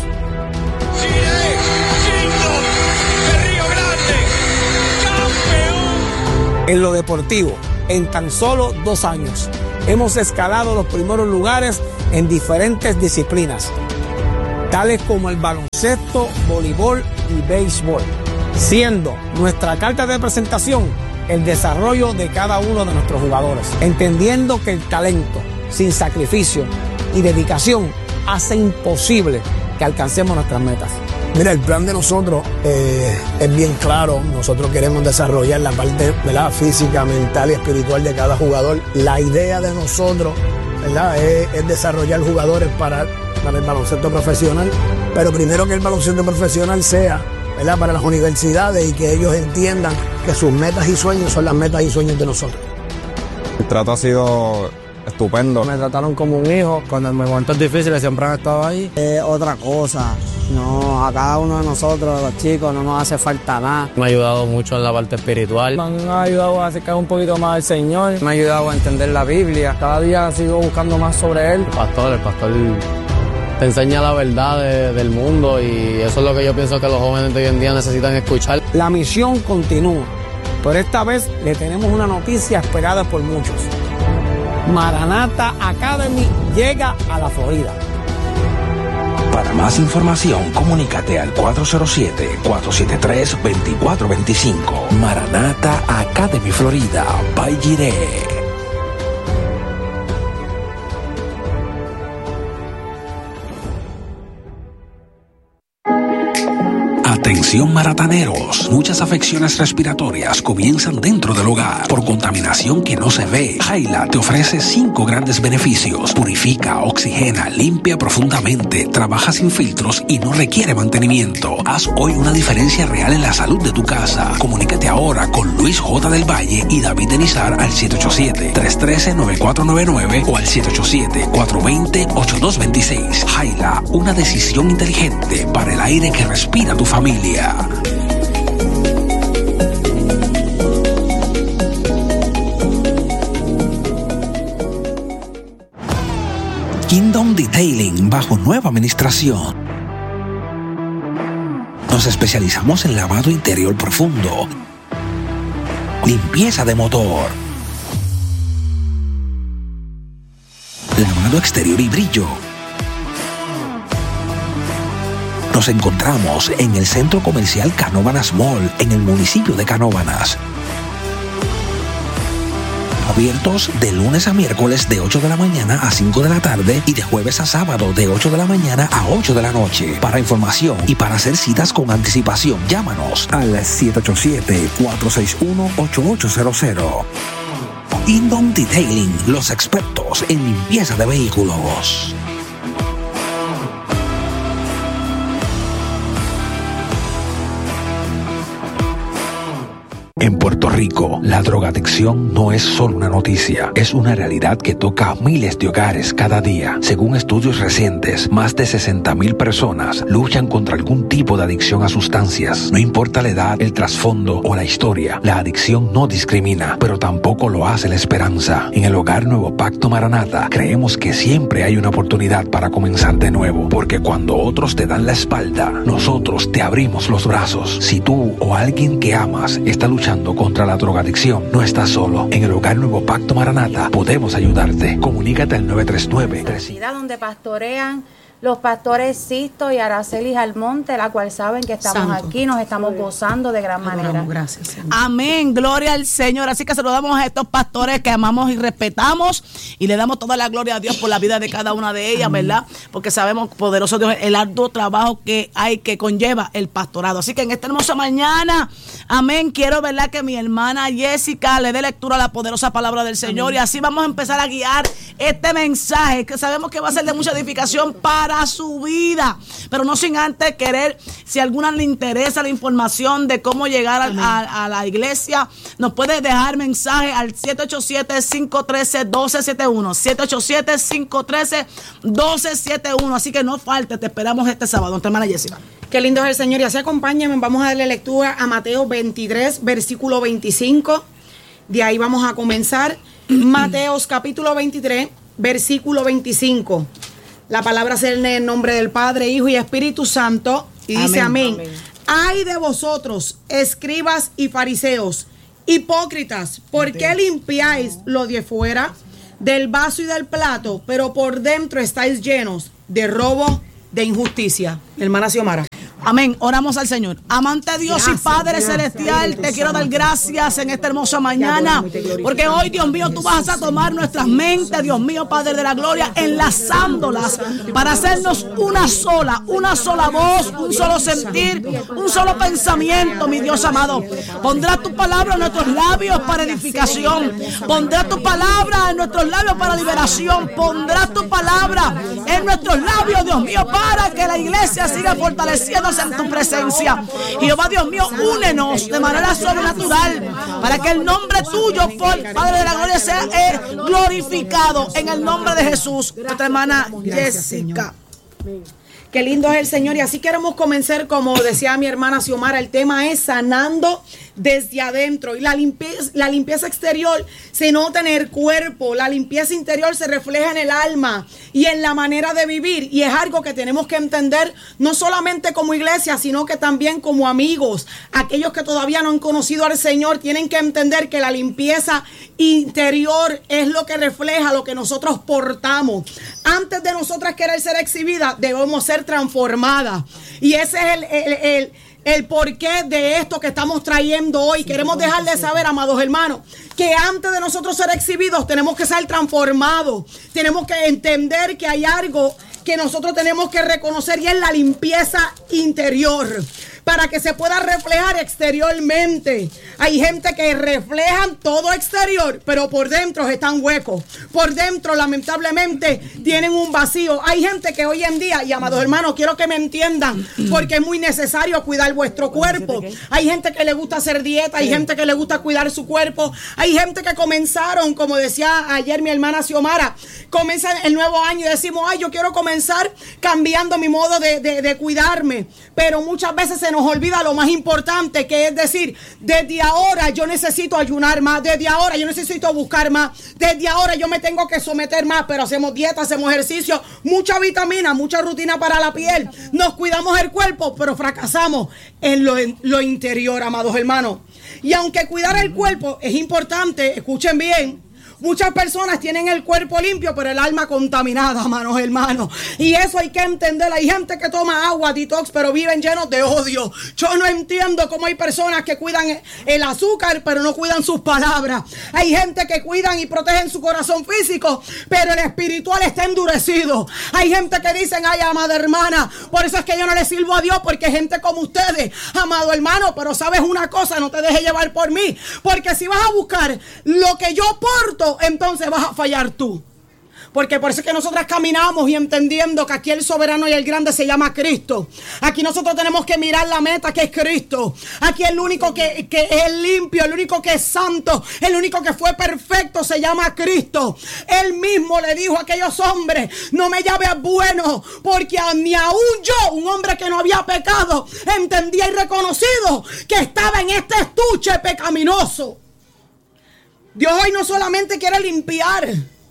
En lo deportivo, en tan solo 2 años, hemos escalado los primeros lugares en diferentes disciplinas, tales como el baloncesto, voleibol y béisbol, siendo nuestra carta de presentación el desarrollo de cada uno de nuestros jugadores, entendiendo que el talento, sin sacrificio y dedicación, hace imposible que alcancemos nuestras metas. Mira, el plan de nosotros es bien claro. Nosotros queremos desarrollar la parte, ¿verdad?, física, mental y espiritual de cada jugador. La idea de nosotros, ¿verdad?, es desarrollar jugadores para el baloncesto profesional, pero primero que el baloncesto profesional sea, ¿verdad?, para las universidades y que ellos entiendan que sus metas y sueños son las metas y sueños de nosotros. El trato ha sido estupendo. Me trataron como un hijo. Cuando en momentos difíciles siempre han estado ahí. Otra cosa, no, a cada uno de nosotros, los chicos, no nos hace falta nada. Me ha ayudado mucho en la parte espiritual. Me han ayudado a acercar un poquito más al Señor. Me ha ayudado a entender la Biblia. Cada día sigo buscando más sobre Él. El pastor te enseña la verdad del mundo y eso es lo que yo pienso que los jóvenes de hoy en día necesitan escuchar. La misión continúa, pero esta vez le tenemos una noticia esperada por muchos. Maranatha Academy llega a la Florida. Para más información, comunícate al 407-473-2425. Maranatha Academy Florida, by Jireh. Atención marataneros, muchas afecciones respiratorias comienzan dentro del hogar por contaminación que no se ve. Jaila te ofrece 5 grandes beneficios: purifica, oxigena, limpia profundamente, trabaja sin filtros y no requiere mantenimiento. Haz hoy una diferencia real en la salud de tu casa. Comunícate ahora con Luis J. del Valle y David Denizar al 787-313-9499 o al 787-420-8226. Jaila, una decisión inteligente para el aire que respira tu familia. Kingdom Detailing bajo nueva administración. Nos especializamos en lavado interior profundo, limpieza de motor, lavado exterior y brillo. Nos encontramos en el Centro Comercial Canóvanas Mall, en el municipio de Canóvanas. Abiertos de lunes a miércoles de 8 de la mañana a 5 de la tarde y de jueves a sábado de 8 de la mañana a 8 de la noche. Para información y para hacer citas con anticipación, llámanos al 787-461-8800. Kingdom Detailing, los expertos en limpieza de vehículos. En Puerto Rico, la drogadicción no es solo una noticia, es una realidad que toca a miles de hogares cada día. Según estudios recientes, más de 60,000 personas luchan contra algún tipo de adicción a sustancias. No importa la edad, el trasfondo o la historia, la adicción no discrimina, pero tampoco lo hace la esperanza. En el Hogar Nuevo Pacto Maranatha, creemos que siempre hay una oportunidad para comenzar de nuevo, porque cuando otros te dan la espalda, nosotros te abrimos los brazos. Si tú o alguien que amas está luchando contra la drogadicción, no estás solo. En el Hogar Nuevo Pacto Maranatha podemos ayudarte. Comunícate al 939. Donde pastorean los pastores Sisto y Araceli Almonte, la cual saben que estamos Santo. aquí, nos estamos gozando de gran manera. Gracias, Señor. Amén, gloria al Señor. Así que saludamos a estos pastores que amamos y respetamos y le damos toda la gloria a Dios por la vida de cada una de ellas, ¿verdad? Porque sabemos, poderoso Dios, el arduo trabajo que hay, que conlleva el pastorado. Así que en esta hermosa mañana, amén, quiero, ¿verdad?, que mi hermana Jessica le dé lectura a la poderosa palabra del Señor. Amén. Y así vamos a empezar a guiar este mensaje que sabemos que va a ser de mucha edificación para su vida, pero no sin antes querer, si a alguna le interesa la información de cómo llegar a la iglesia, nos puede dejar mensaje al 787-513-1271, 787-513-1271, así que no falte, te esperamos este sábado. Nuestra hermana Jessica. Qué lindo es el Señor, y así acompáñenme, vamos a darle lectura a Mateo 23, versículo 25, de ahí vamos a comenzar. Mateos capítulo 23, versículo 25. La palabra se lee en el nombre del Padre, Hijo y Espíritu Santo. Y dice amén. Ay de vosotros, escribas y fariseos, hipócritas, ¿por qué limpiáis lo de fuera del vaso y del plato, pero por dentro estáis llenos de robo, de injusticia? Hermana Xiomara. Amén, oramos al Señor. Amante Dios y Padre Celestial, te quiero dar gracias en esta hermosa mañana, porque hoy, Dios mío, tú vas a tomar nuestras mentes, Dios mío, Padre de la gloria, enlazándolas para hacernos una sola voz, un solo sentir, un solo pensamiento, mi Dios amado. Pondrá tu palabra en nuestros labios para edificación, pondrá tu palabra en nuestros labios para liberación, pondrá tu palabra en nuestros labios, Dios mío, para que la iglesia siga fortaleciendo en tu presencia. Jehová Dios mío, únenos de manera sobrenatural para que el nombre tuyo, Padre de la gloria, sea glorificado en el nombre de Jesús. Nuestra hermana Jessica. Qué lindo es el Señor, y así queremos comenzar, como decía mi hermana Xiomara, el tema es sanando desde adentro. Y la limpieza exterior se nota en el cuerpo, la limpieza interior se refleja en el alma y en la manera de vivir, y es algo que tenemos que entender no solamente como iglesia, sino que también como amigos. Aquellos que todavía no han conocido al Señor tienen que entender que la limpieza interior es lo que refleja lo que nosotros portamos. Antes de nosotras querer ser exhibidas, debemos ser transformadas, y ese es el porqué de esto que estamos trayendo hoy. Queremos dejarles saber, amados hermanos, que antes de nosotros ser exhibidos tenemos que ser transformados. Tenemos que entender que hay algo que nosotros tenemos que reconocer, y es la limpieza interior, para que se pueda reflejar exteriormente. Hay gente que reflejan todo exterior, pero por dentro están huecos. Por dentro, lamentablemente, tienen un vacío. Hay gente que hoy en día, y amados hermanos, quiero que me entiendan, porque es muy necesario cuidar vuestro cuerpo. Hay gente que le gusta hacer dieta, hay gente que le gusta cuidar su cuerpo. Hay gente que comenzaron, como decía ayer mi hermana Xiomara, comienza el nuevo año y decimos, ay, yo quiero comenzar cambiando mi modo de cuidarme. Pero muchas veces se nos olvida lo más importante, que es decir, desde ahora yo necesito ayunar más, desde ahora yo necesito buscar más, desde ahora yo me tengo que someter más. Pero hacemos dieta, hacemos ejercicio, mucha vitamina, mucha rutina para la piel, nos cuidamos el cuerpo, pero fracasamos en lo interior, amados hermanos. Y aunque cuidar el cuerpo es importante, escuchen bien, muchas personas tienen el cuerpo limpio, pero el alma contaminada, hermanos. Y eso hay que entender. Hay gente que toma agua detox, pero viven llenos de odio. Yo no entiendo cómo hay personas que cuidan el azúcar, pero no cuidan sus palabras. Hay gente que cuidan y protegen su corazón físico, pero el espiritual está endurecido. Hay gente que dicen, ay, amada hermana, por eso es que yo no le sirvo a Dios, porque hay gente como ustedes, amado hermano. Pero sabes una cosa, no te dejes llevar por mí, porque si vas a buscar lo que yo porto, entonces vas a fallar tú. Porque por eso es que nosotras caminamos y entendiendo que aquí el soberano y el grande se llama Cristo. Aquí nosotros tenemos que mirar la meta, que es Cristo. Aquí el único que es limpio, el único que es santo, el único que fue perfecto se llama Cristo. Él mismo le dijo a aquellos hombres, no me llames bueno, porque ni aún yo, un hombre que no había pecado, entendía y reconocido que estaba en este estuche pecaminoso. Dios hoy no solamente quiere limpiar,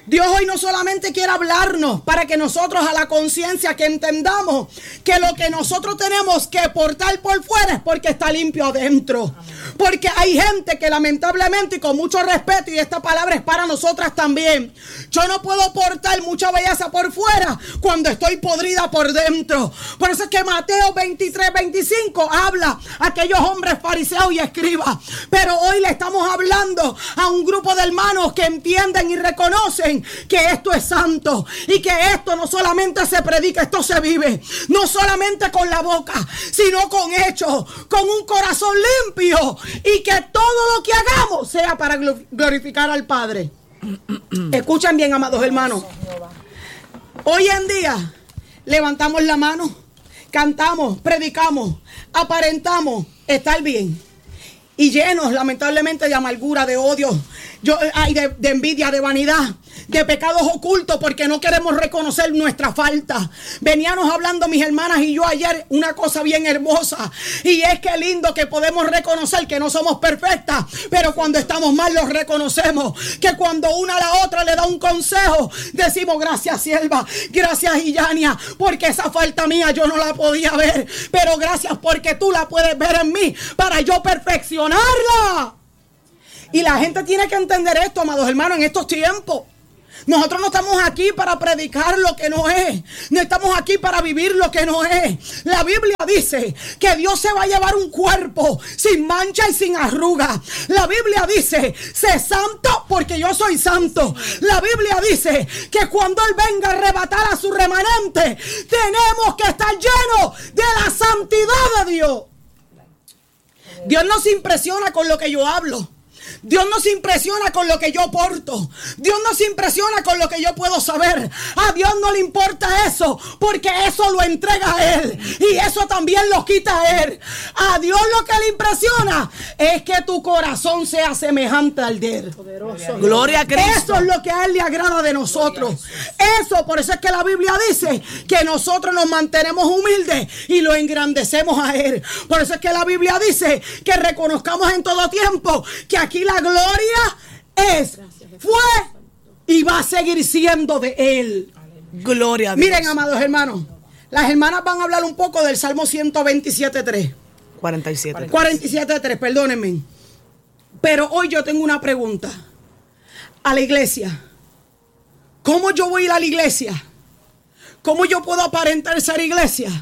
Dios hoy no solamente quiere hablarnos para que nosotros a la conciencia que entendamos que lo que nosotros tenemos que portar por fuera es porque está limpio adentro. Porque hay gente que lamentablemente, y con mucho respeto, y esta palabra es para nosotras también, yo no puedo portar mucha belleza por fuera cuando estoy podrida por dentro. Por eso es que Mateo 23:25 habla a aquellos hombres fariseos y escribas. Pero hoy le estamos hablando a un grupo de hermanos que entienden y reconocen que esto es santo y que esto no solamente se predica, esto se vive, no solamente con la boca, sino con hechos, con un corazón limpio, y que todo lo que hagamos sea para glorificar al Padre. Escuchen bien, amados hermanos. Hoy en día levantamos la mano, cantamos, predicamos, aparentamos estar bien, y llenos lamentablemente de amargura, de odio, de envidia, de vanidad, de pecados ocultos, porque no queremos reconocer nuestra falta. Veníamos hablando mis hermanas y yo ayer una cosa bien hermosa, y es que lindo que podemos reconocer que no somos perfectas, pero cuando estamos mal los reconocemos, que cuando una a la otra le da un consejo, decimos gracias sierva, gracias Illania, porque esa falta mía yo no la podía ver, pero gracias porque tú la puedes ver en mí para yo perfeccionarla. Y la gente tiene que entender esto, amados hermanos, en estos tiempos. Nosotros no estamos aquí para predicar lo que no es. No estamos aquí para vivir lo que no es. La Biblia dice que Dios se va a llevar un cuerpo sin mancha y sin arruga. La Biblia dice, sé santo porque yo soy santo. La Biblia dice que cuando Él venga a arrebatar a su remanente, tenemos que estar llenos de la santidad de Dios. Dios no se impresiona con lo que yo hablo. Dios no se impresiona con lo que yo porto. Dios no se impresiona con lo que yo puedo saber. A Dios no le importa eso, porque eso lo entrega a Él, y eso también lo quita a Él. A Dios lo que le impresiona es que tu corazón sea semejante al de Él. Gloria a Cristo. Eso es lo que a Él le agrada de nosotros. Eso, por eso es que la Biblia dice que nosotros nos mantenemos humildes y lo engrandecemos a Él. Por eso es que la Biblia dice que reconozcamos en todo tiempo que aquí la gloria fue y va a seguir siendo de Él. Gloria a Dios. Miren, amados hermanos, las hermanas van a hablar un poco del Salmo 127:3. 47:3, perdónenme. Pero hoy yo tengo una pregunta a la iglesia. ¿Cómo yo voy a ir a la iglesia? ¿Cómo yo puedo aparentar ser iglesia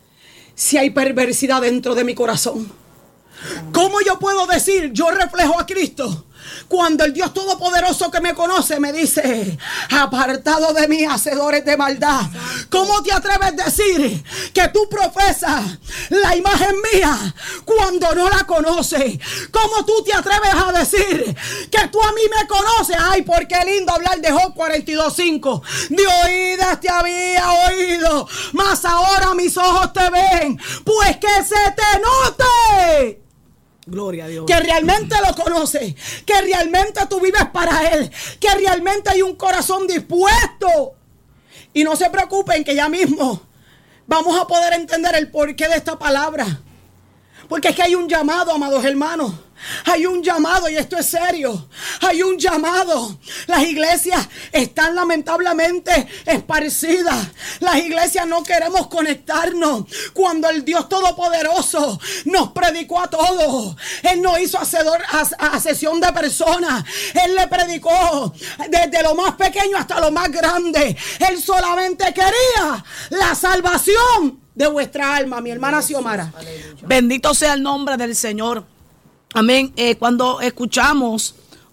si hay perversidad dentro de mi corazón? ¿Cómo yo puedo decir yo reflejo a Cristo cuando el Dios Todopoderoso que me conoce me dice, apartado de mí, hacedores de maldad? ¿Cómo te atreves a decir que tú profesas la imagen mía cuando no la conoces? ¿Cómo tú te atreves a decir que tú a mí me conoces? Ay, porque lindo hablar de Job 42:5. De oídas te había oído, mas ahora mis ojos te ven. Pues que se te note. Gloria a Dios. Que realmente lo conoces, que realmente tú vives para Él, que realmente hay un corazón dispuesto. Y no se preocupen que ya mismo vamos a poder entender el porqué de esta palabra. Porque es que hay un llamado, amados hermanos. Hay un llamado, y esto es serio. Hay un llamado. Las iglesias están lamentablemente esparcidas. Las iglesias no queremos conectarnos. Cuando el Dios Todopoderoso nos predicó a todos, Él no hizo a sesión de personas. Él le predicó desde lo más pequeño hasta lo más grande. Él solamente quería la salvación de vuestra alma, mi hermana Xiomara. Bendito sea el nombre del Señor. Amén. Cuando escuchamos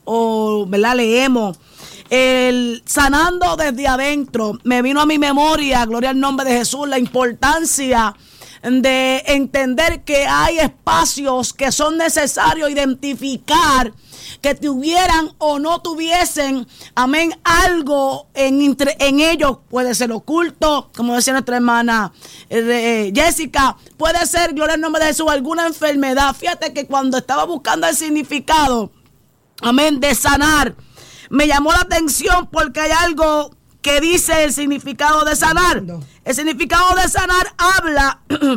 o leemos el sanando desde adentro, me vino a mi memoria, gloria al nombre de Jesús, la importancia de entender que hay espacios que son necesarios identificar, que tuvieran o no tuviesen, amén, algo en ellos. Puede ser oculto, como decía nuestra hermana Jessica, puede ser, gloria al nombre de Jesús, alguna enfermedad. Fíjate que cuando estaba buscando el significado, amén, de sanar, me llamó la atención porque hay algo que dice el significado de sanar. El significado de sanar habla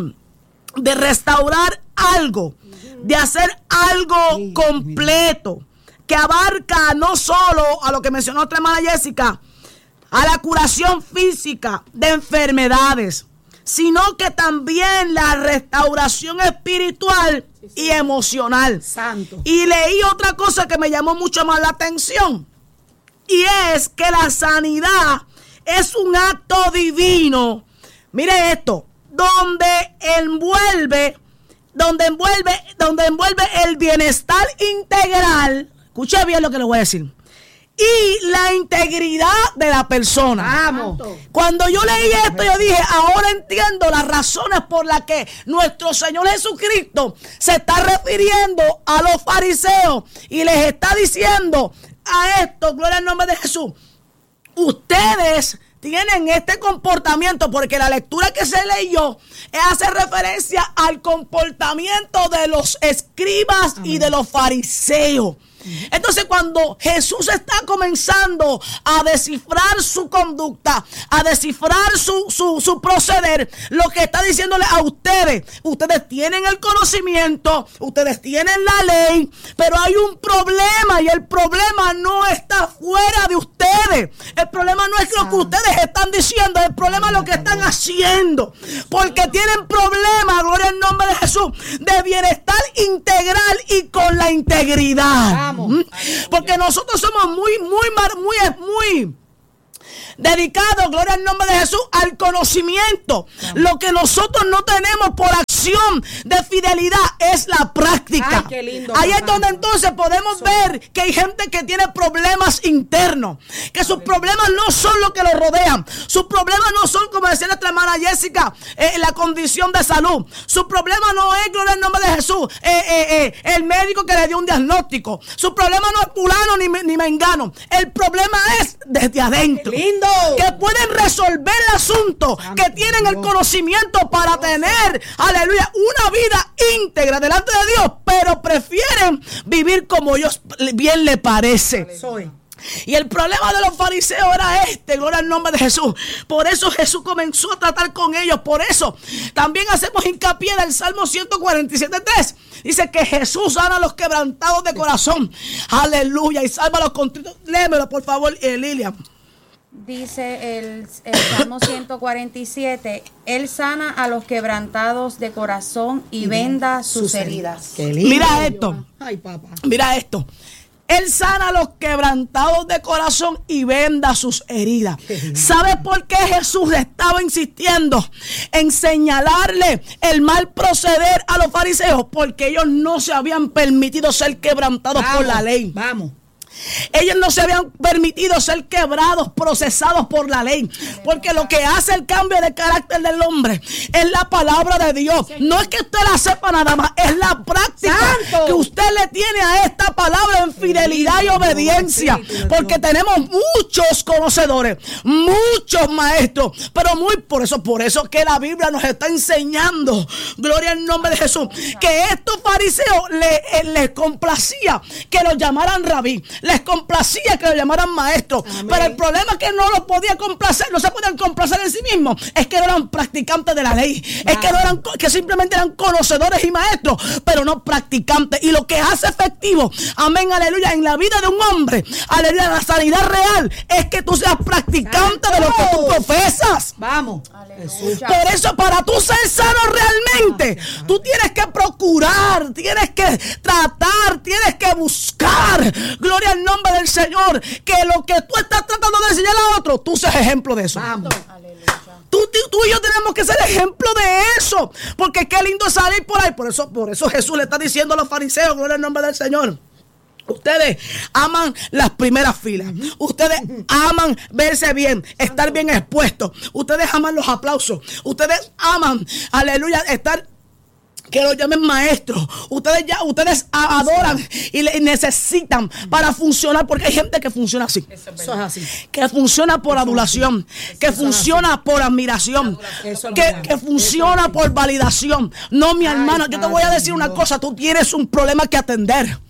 de restaurar algo, de hacer algo completo, que abarca no solo a lo que mencionó nuestra hermana Jessica, a la curación física de enfermedades, sino que también la restauración espiritual y emocional. Santo. Y leí otra cosa que me llamó mucho más la atención, y es que la sanidad es un acto divino. Mire esto, donde envuelve el bienestar integral. Escuche bien lo que le voy a decir. Y la integridad de la persona. Vamos. Cuando yo leí esto, yo dije, ahora entiendo las razones por las que nuestro Señor Jesucristo se está refiriendo a los fariseos y les está diciendo a esto, gloria al nombre de Jesús, ustedes tienen este comportamiento, porque la lectura que se leyó hace referencia al comportamiento de los escribas y de los fariseos. Entonces, cuando Jesús está comenzando a descifrar su conducta, a descifrar su proceder, lo que está diciéndole a ustedes tienen el conocimiento, ustedes tienen la ley, pero hay un problema, y el problema no está fuera de ustedes. El problema no es lo que ustedes están diciendo, el problema es lo que están haciendo, porque tienen problemas, gloria al nombre de Jesús, de bienestar integral y con la integridad. Porque nosotros somos muy dedicados, gloria al nombre de Jesús, al conocimiento. Lo que nosotros no tenemos por acción de fidelidad es la práctica. Ay, qué lindo, ahí es papá. donde entonces podemos ver que hay gente que tiene problemas internos, que sus problemas no son lo que los rodean. Sus problemas no son, como decía nuestra hermana Jessica, la condición de salud. Su problema no es, gloria al nombre de Jesús, el médico que le dio un diagnóstico. Su problema no es fulano ni mengano. El problema es desde adentro. Qué lindo. Que pueden resolver el asunto, que tienen el conocimiento para tener, aleluya, una vida íntegra delante de Dios, pero prefieren vivir como ellos bien les parece. Y el problema de los fariseos era gloria al nombre de Jesús. Por eso Jesús comenzó a tratar con ellos. Por eso también hacemos hincapié en el Salmo 147:3. Dice que Jesús sana a los quebrantados de corazón. Aleluya. Y salva a los contritos. Léemelo, por favor, Lilian. Dice el Salmo 147, Él sana a los quebrantados de corazón y venda sus heridas. Mira esto. Ay, papá. Mira esto. Él sana a los quebrantados de corazón y venda sus heridas. ¿Sabe por qué Jesús estaba insistiendo en señalarle el mal proceder a los fariseos? Porque ellos no se habían permitido ser quebrantados por la ley. Vamos. Ellos no se habían permitido ser quebrados, procesados por la ley. Porque lo que hace el cambio de carácter del hombre es la palabra de Dios. No es que usted la sepa nada más, es la práctica que usted le tiene a esta palabra en fidelidad y obediencia. Porque tenemos muchos conocedores, muchos maestros, pero por eso que la Biblia nos está enseñando, gloria al nombre de Jesús, que estos fariseos les complacía que los llamaran rabí. Les complacía que lo llamaran maestro. Amén. Pero el problema es que no los podía complacer, no se podían complacer en sí mismos. Es que no eran practicantes de la ley. Es que no eran, que simplemente eran conocedores y maestros, pero no practicantes. Y lo que hace efectivo, amén, aleluya, en la vida de un hombre, aleluya, la sanidad real, es que tú seas practicante de lo que tú profesas. Vamos. Aleluya. Por eso, para tú ser sano realmente, tú tienes que procurar, tienes que tratar, tienes que buscar, gloria al nombre del Señor, que lo que tú estás tratando de enseñar a otro, tú seas ejemplo de eso. Vamos. Tú y yo tenemos que ser ejemplo de eso, porque qué lindo salir por ahí. Por eso Jesús le está diciendo a los fariseos, gloria al nombre del Señor: ustedes aman las primeras filas. Ustedes aman verse bien, estar bien expuestos. Ustedes aman los aplausos. Ustedes aman, aleluya, estar, que lo llamen maestro. Ustedes adoran y necesitan para funcionar, porque hay gente que funciona así. Eso es así. Que funciona por adulación, que funciona por admiración, que funciona por validación. No, mi hermano, yo te voy a decir una cosa: tú tienes un problema que atender.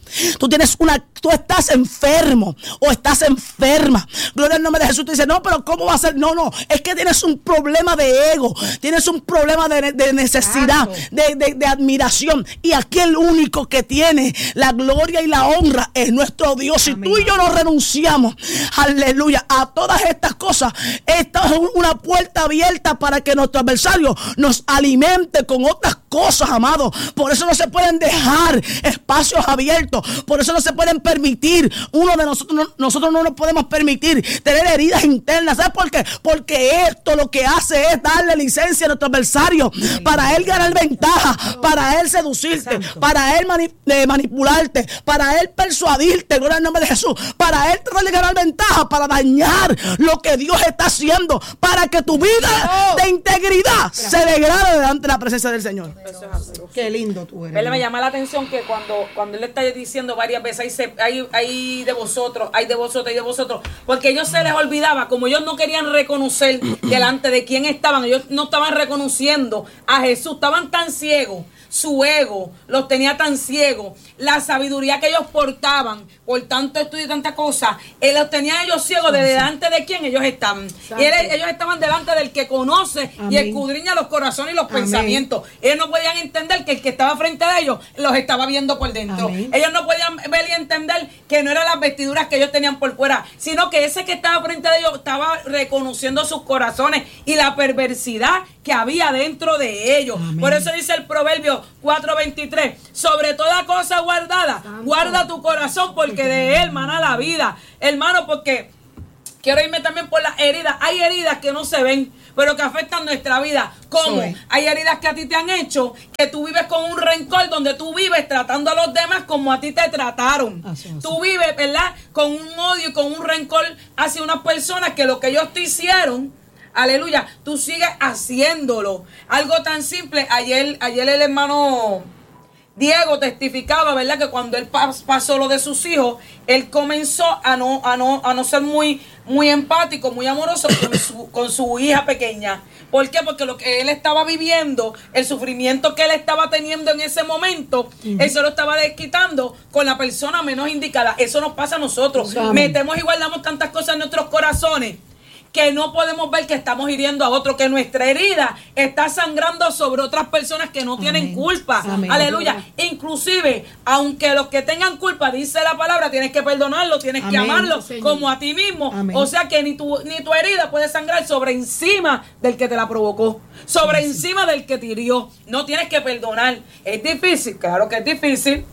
Tú estás enfermo o estás enferma. Gloria al nombre de Jesús. Tú dices, no, pero ¿cómo va a ser? No, es que tienes un problema de ego, tienes un problema de necesidad, de admiración. Y aquí el único que tiene la gloria y la honra es nuestro Dios. Si tú y yo no renunciamos, aleluya, a todas estas cosas, esta es una puerta abierta para que nuestro adversario nos alimente con otras cosas, amados. Por eso no se pueden dejar espacios abiertos. Por eso no se pueden permitir, nosotros no nos podemos permitir tener heridas internas. ¿Sabes por qué? Porque esto lo que hace es darle licencia a nuestro adversario para él ganar ventaja, para él seducirte, para él manipularte, para él persuadirte, gloria al nombre de Jesús, para él tratar de ganar ventaja, para dañar lo que Dios está haciendo, para que tu vida de integridad se degrade delante de la presencia del Señor. Qué lindo tú eres. Él me llama la atención que cuando él le está diciendo varias veces, hay de vosotros, hay de vosotros, hay de vosotros, porque ellos se les olvidaba, como ellos no querían reconocer delante de quién estaban, ellos no estaban reconociendo a Jesús, estaban tan ciegos, su ego los tenía tan ciegos, la sabiduría que ellos portaban, por tanto estudio y tanta cosa, él los tenía ellos ciegos de delante de quién ellos estaban. Y ellos estaban delante del que conoce y escudriña los corazones y los pensamientos. Ellos no podían entender que el que estaba frente a ellos los estaba viendo por dentro. Ellos no podían ver y entender que no eran las vestiduras que ellos tenían por fuera, sino que ese que estaba frente a ellos estaba reconociendo sus corazones y la perversidad que había dentro de ellos. Por eso dice el Proverbio 4:23, sobre toda cosa guardada, guarda tu corazón porque de él mana la vida. Hermano, porque quiero irme también por las heridas. Hay heridas que no se ven, pero que afectan nuestra vida. ¿Cómo? Hay heridas que a ti te han hecho, que tú vives con un rencor, donde tú vives tratando a los demás como a ti te trataron. Tú vives, ¿verdad?, con un odio y con un rencor hacia unas personas que lo que ellos te hicieron, aleluya, tú sigues haciéndolo. Algo tan simple, ayer el hermano Diego testificaba, ¿verdad?, que cuando él pasó lo de sus hijos, él comenzó a no ser muy empático, muy amoroso con su hija pequeña. ¿Por qué? Porque lo que él estaba viviendo, el sufrimiento que él estaba teniendo en ese momento, él se lo estaba desquitando con la persona menos indicada. Eso nos pasa a nosotros. Metemos y guardamos tantas cosas en nuestros corazones que no podemos ver que estamos hiriendo a otro, que nuestra herida está sangrando sobre otras personas que no tienen culpa. Aleluya. Inclusive, aunque los que tengan culpa, dice la palabra, tienes que perdonarlo, tienes que amarlo como a ti mismo. O sea que ni tu herida puede sangrar sobre encima del que te la provocó, sobre encima del que te hirió. No tienes que perdonar. Es difícil, claro que es difícil.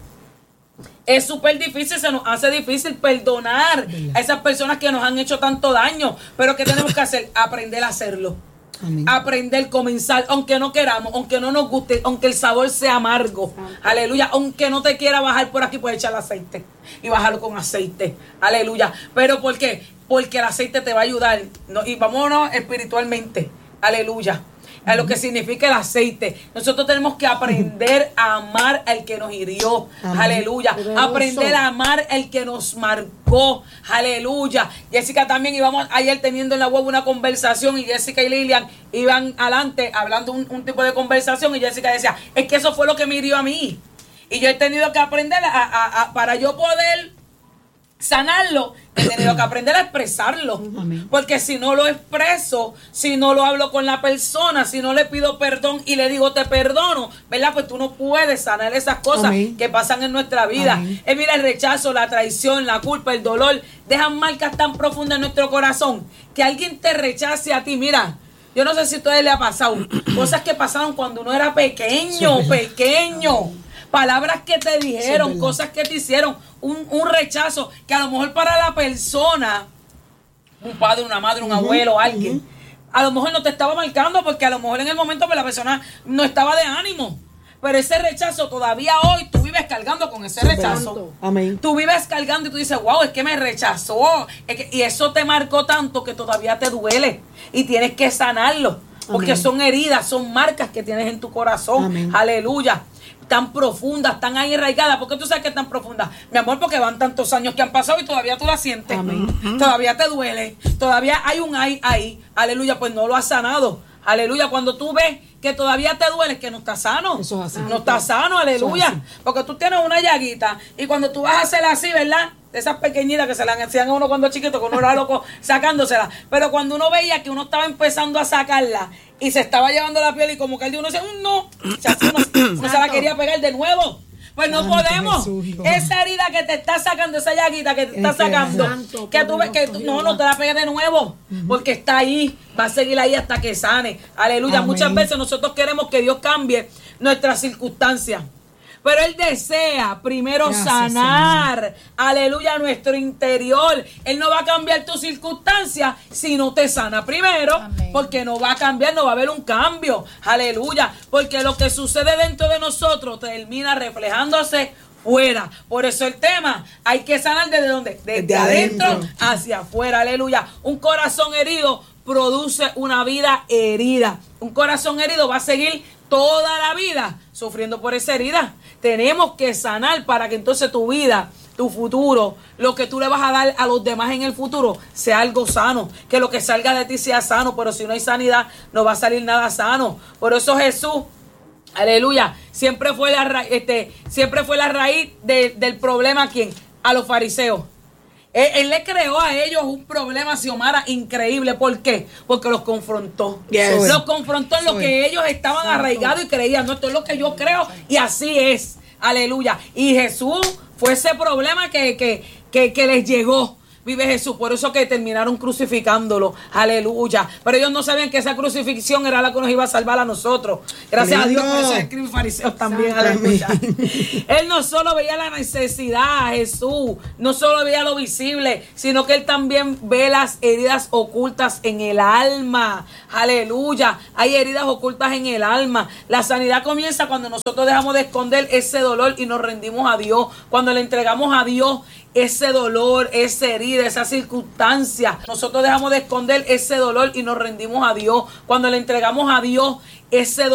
Es súper difícil, se nos hace difícil perdonar a esas personas que nos han hecho tanto daño. Pero ¿qué tenemos que hacer? Aprender a hacerlo. Aprender, comenzar, aunque no queramos, aunque no nos guste, aunque el sabor sea amargo. Aleluya. Aunque no te quiera bajar por aquí, puedes echar aceite y bajarlo con aceite. Aleluya. ¿Pero por qué? Porque el aceite te va a ayudar. Y vámonos espiritualmente. Aleluya. A lo que significa el aceite. Nosotros tenemos que aprender a amar al que nos hirió. Aleluya. Aprender a amar al que nos marcó. Aleluya. Jessica también íbamos ayer teniendo en la web una conversación y Jessica y Lilian iban adelante hablando un tipo de conversación y Jessica decía, es que eso fue lo que me hirió a mí. Y yo he tenido que aprender para yo poder sanarlo, he tenido que aprender a expresarlo. Porque si no lo expreso, si no lo hablo con la persona, si no le pido perdón y le digo te perdono, ¿verdad? Pues tú no puedes sanar esas cosas que pasan en nuestra vida. Mira, el rechazo, la traición, la culpa, el dolor, dejan marcas tan profundas en nuestro corazón. Que alguien te rechace a ti, mira, yo no sé si a ustedes les ha pasado, cosas que pasaron cuando uno era pequeño. Palabras que te dijeron, cosas que te hicieron, un rechazo que a lo mejor para la persona, un padre, una madre, un abuelo, alguien, a lo mejor no te estaba marcando porque a lo mejor en el momento pues la persona no estaba de ánimo. Pero ese rechazo todavía hoy tú vives cargando con ese rechazo. Tú vives cargando y tú dices, wow, es que me rechazó. Y eso te marcó tanto que todavía te duele y tienes que sanarlo. Porque son heridas, son marcas que tienes en tu corazón. Aleluya. Tan profundas, tan ahí arraigadas. ¿Por qué tú sabes que es tan profunda? Mi amor, porque van tantos años que han pasado y todavía tú la sientes. Todavía te duele. Todavía hay un ahí. Aleluya, pues no lo has sanado. Aleluya, cuando tú ves que todavía te duele, es que no está sano. Eso es así. No está sano, aleluya. Porque tú tienes una llaguita y cuando tú vas a hacer así, ¿verdad? De esas pequeñitas que se las hacían a uno cuando chiquito, que uno era loco sacándosela. Pero cuando uno veía que uno estaba empezando a sacarla y se estaba llevando la piel y como que el de uno decía, no, o sea, uno se la quería pegar de nuevo. Pues no podemos. Esa herida que te está sacando, esa llaguita que te está sacando, que tú ves que no te la pegues de nuevo, porque está ahí, va a seguir ahí hasta que sane. Aleluya. Amén. Muchas veces nosotros queremos que Dios cambie nuestras circunstancias, pero Él desea primero sanar, Señor. Aleluya, nuestro interior. Él no va a cambiar tu circunstancia si no te sana primero. Amén. Porque no va a cambiar, no va a haber un cambio. Aleluya, porque lo que sucede dentro de nosotros termina reflejándose fuera. Por eso el tema, hay que sanar desde dónde, desde adentro hacia afuera. Aleluya. Un corazón herido produce una vida herida. Un corazón herido va a seguir toda la vida sufriendo por esa herida. Tenemos que sanar para que entonces tu vida, tu futuro, lo que tú le vas a dar a los demás en el futuro sea algo sano, que lo que salga de ti sea sano. Pero si no hay sanidad, no va a salir nada sano. Por eso Jesús, aleluya, siempre fue la raíz del problema. ¿A quién? A los fariseos. Él le creó a ellos un problema, Xiomara, increíble. ¿Por qué? Porque los confrontó. Yes. Los confrontó en lo que ellos estaban arraigados y creían. No, esto es lo que yo creo y así es. Aleluya. Y Jesús fue ese problema que les llegó. Vive Jesús, por eso que terminaron crucificándolo, aleluya. Pero ellos no sabían que esa crucifixión era la que nos iba a salvar a nosotros. Gracias a Dios, por eso escriben fariseos también, aleluya. Él no solo veía la necesidad, Jesús, no solo veía lo visible, sino que Él también ve las heridas ocultas en el alma, aleluya. Hay heridas ocultas en el alma. La sanidad comienza cuando nosotros dejamos de esconder ese dolor y nos rendimos a Dios, cuando le entregamos a Dios ese dolor, esa herida, esa circunstancia. Nosotros dejamos de esconder ese dolor y nos rendimos a Dios. Cuando le entregamos a Dios ese dolor,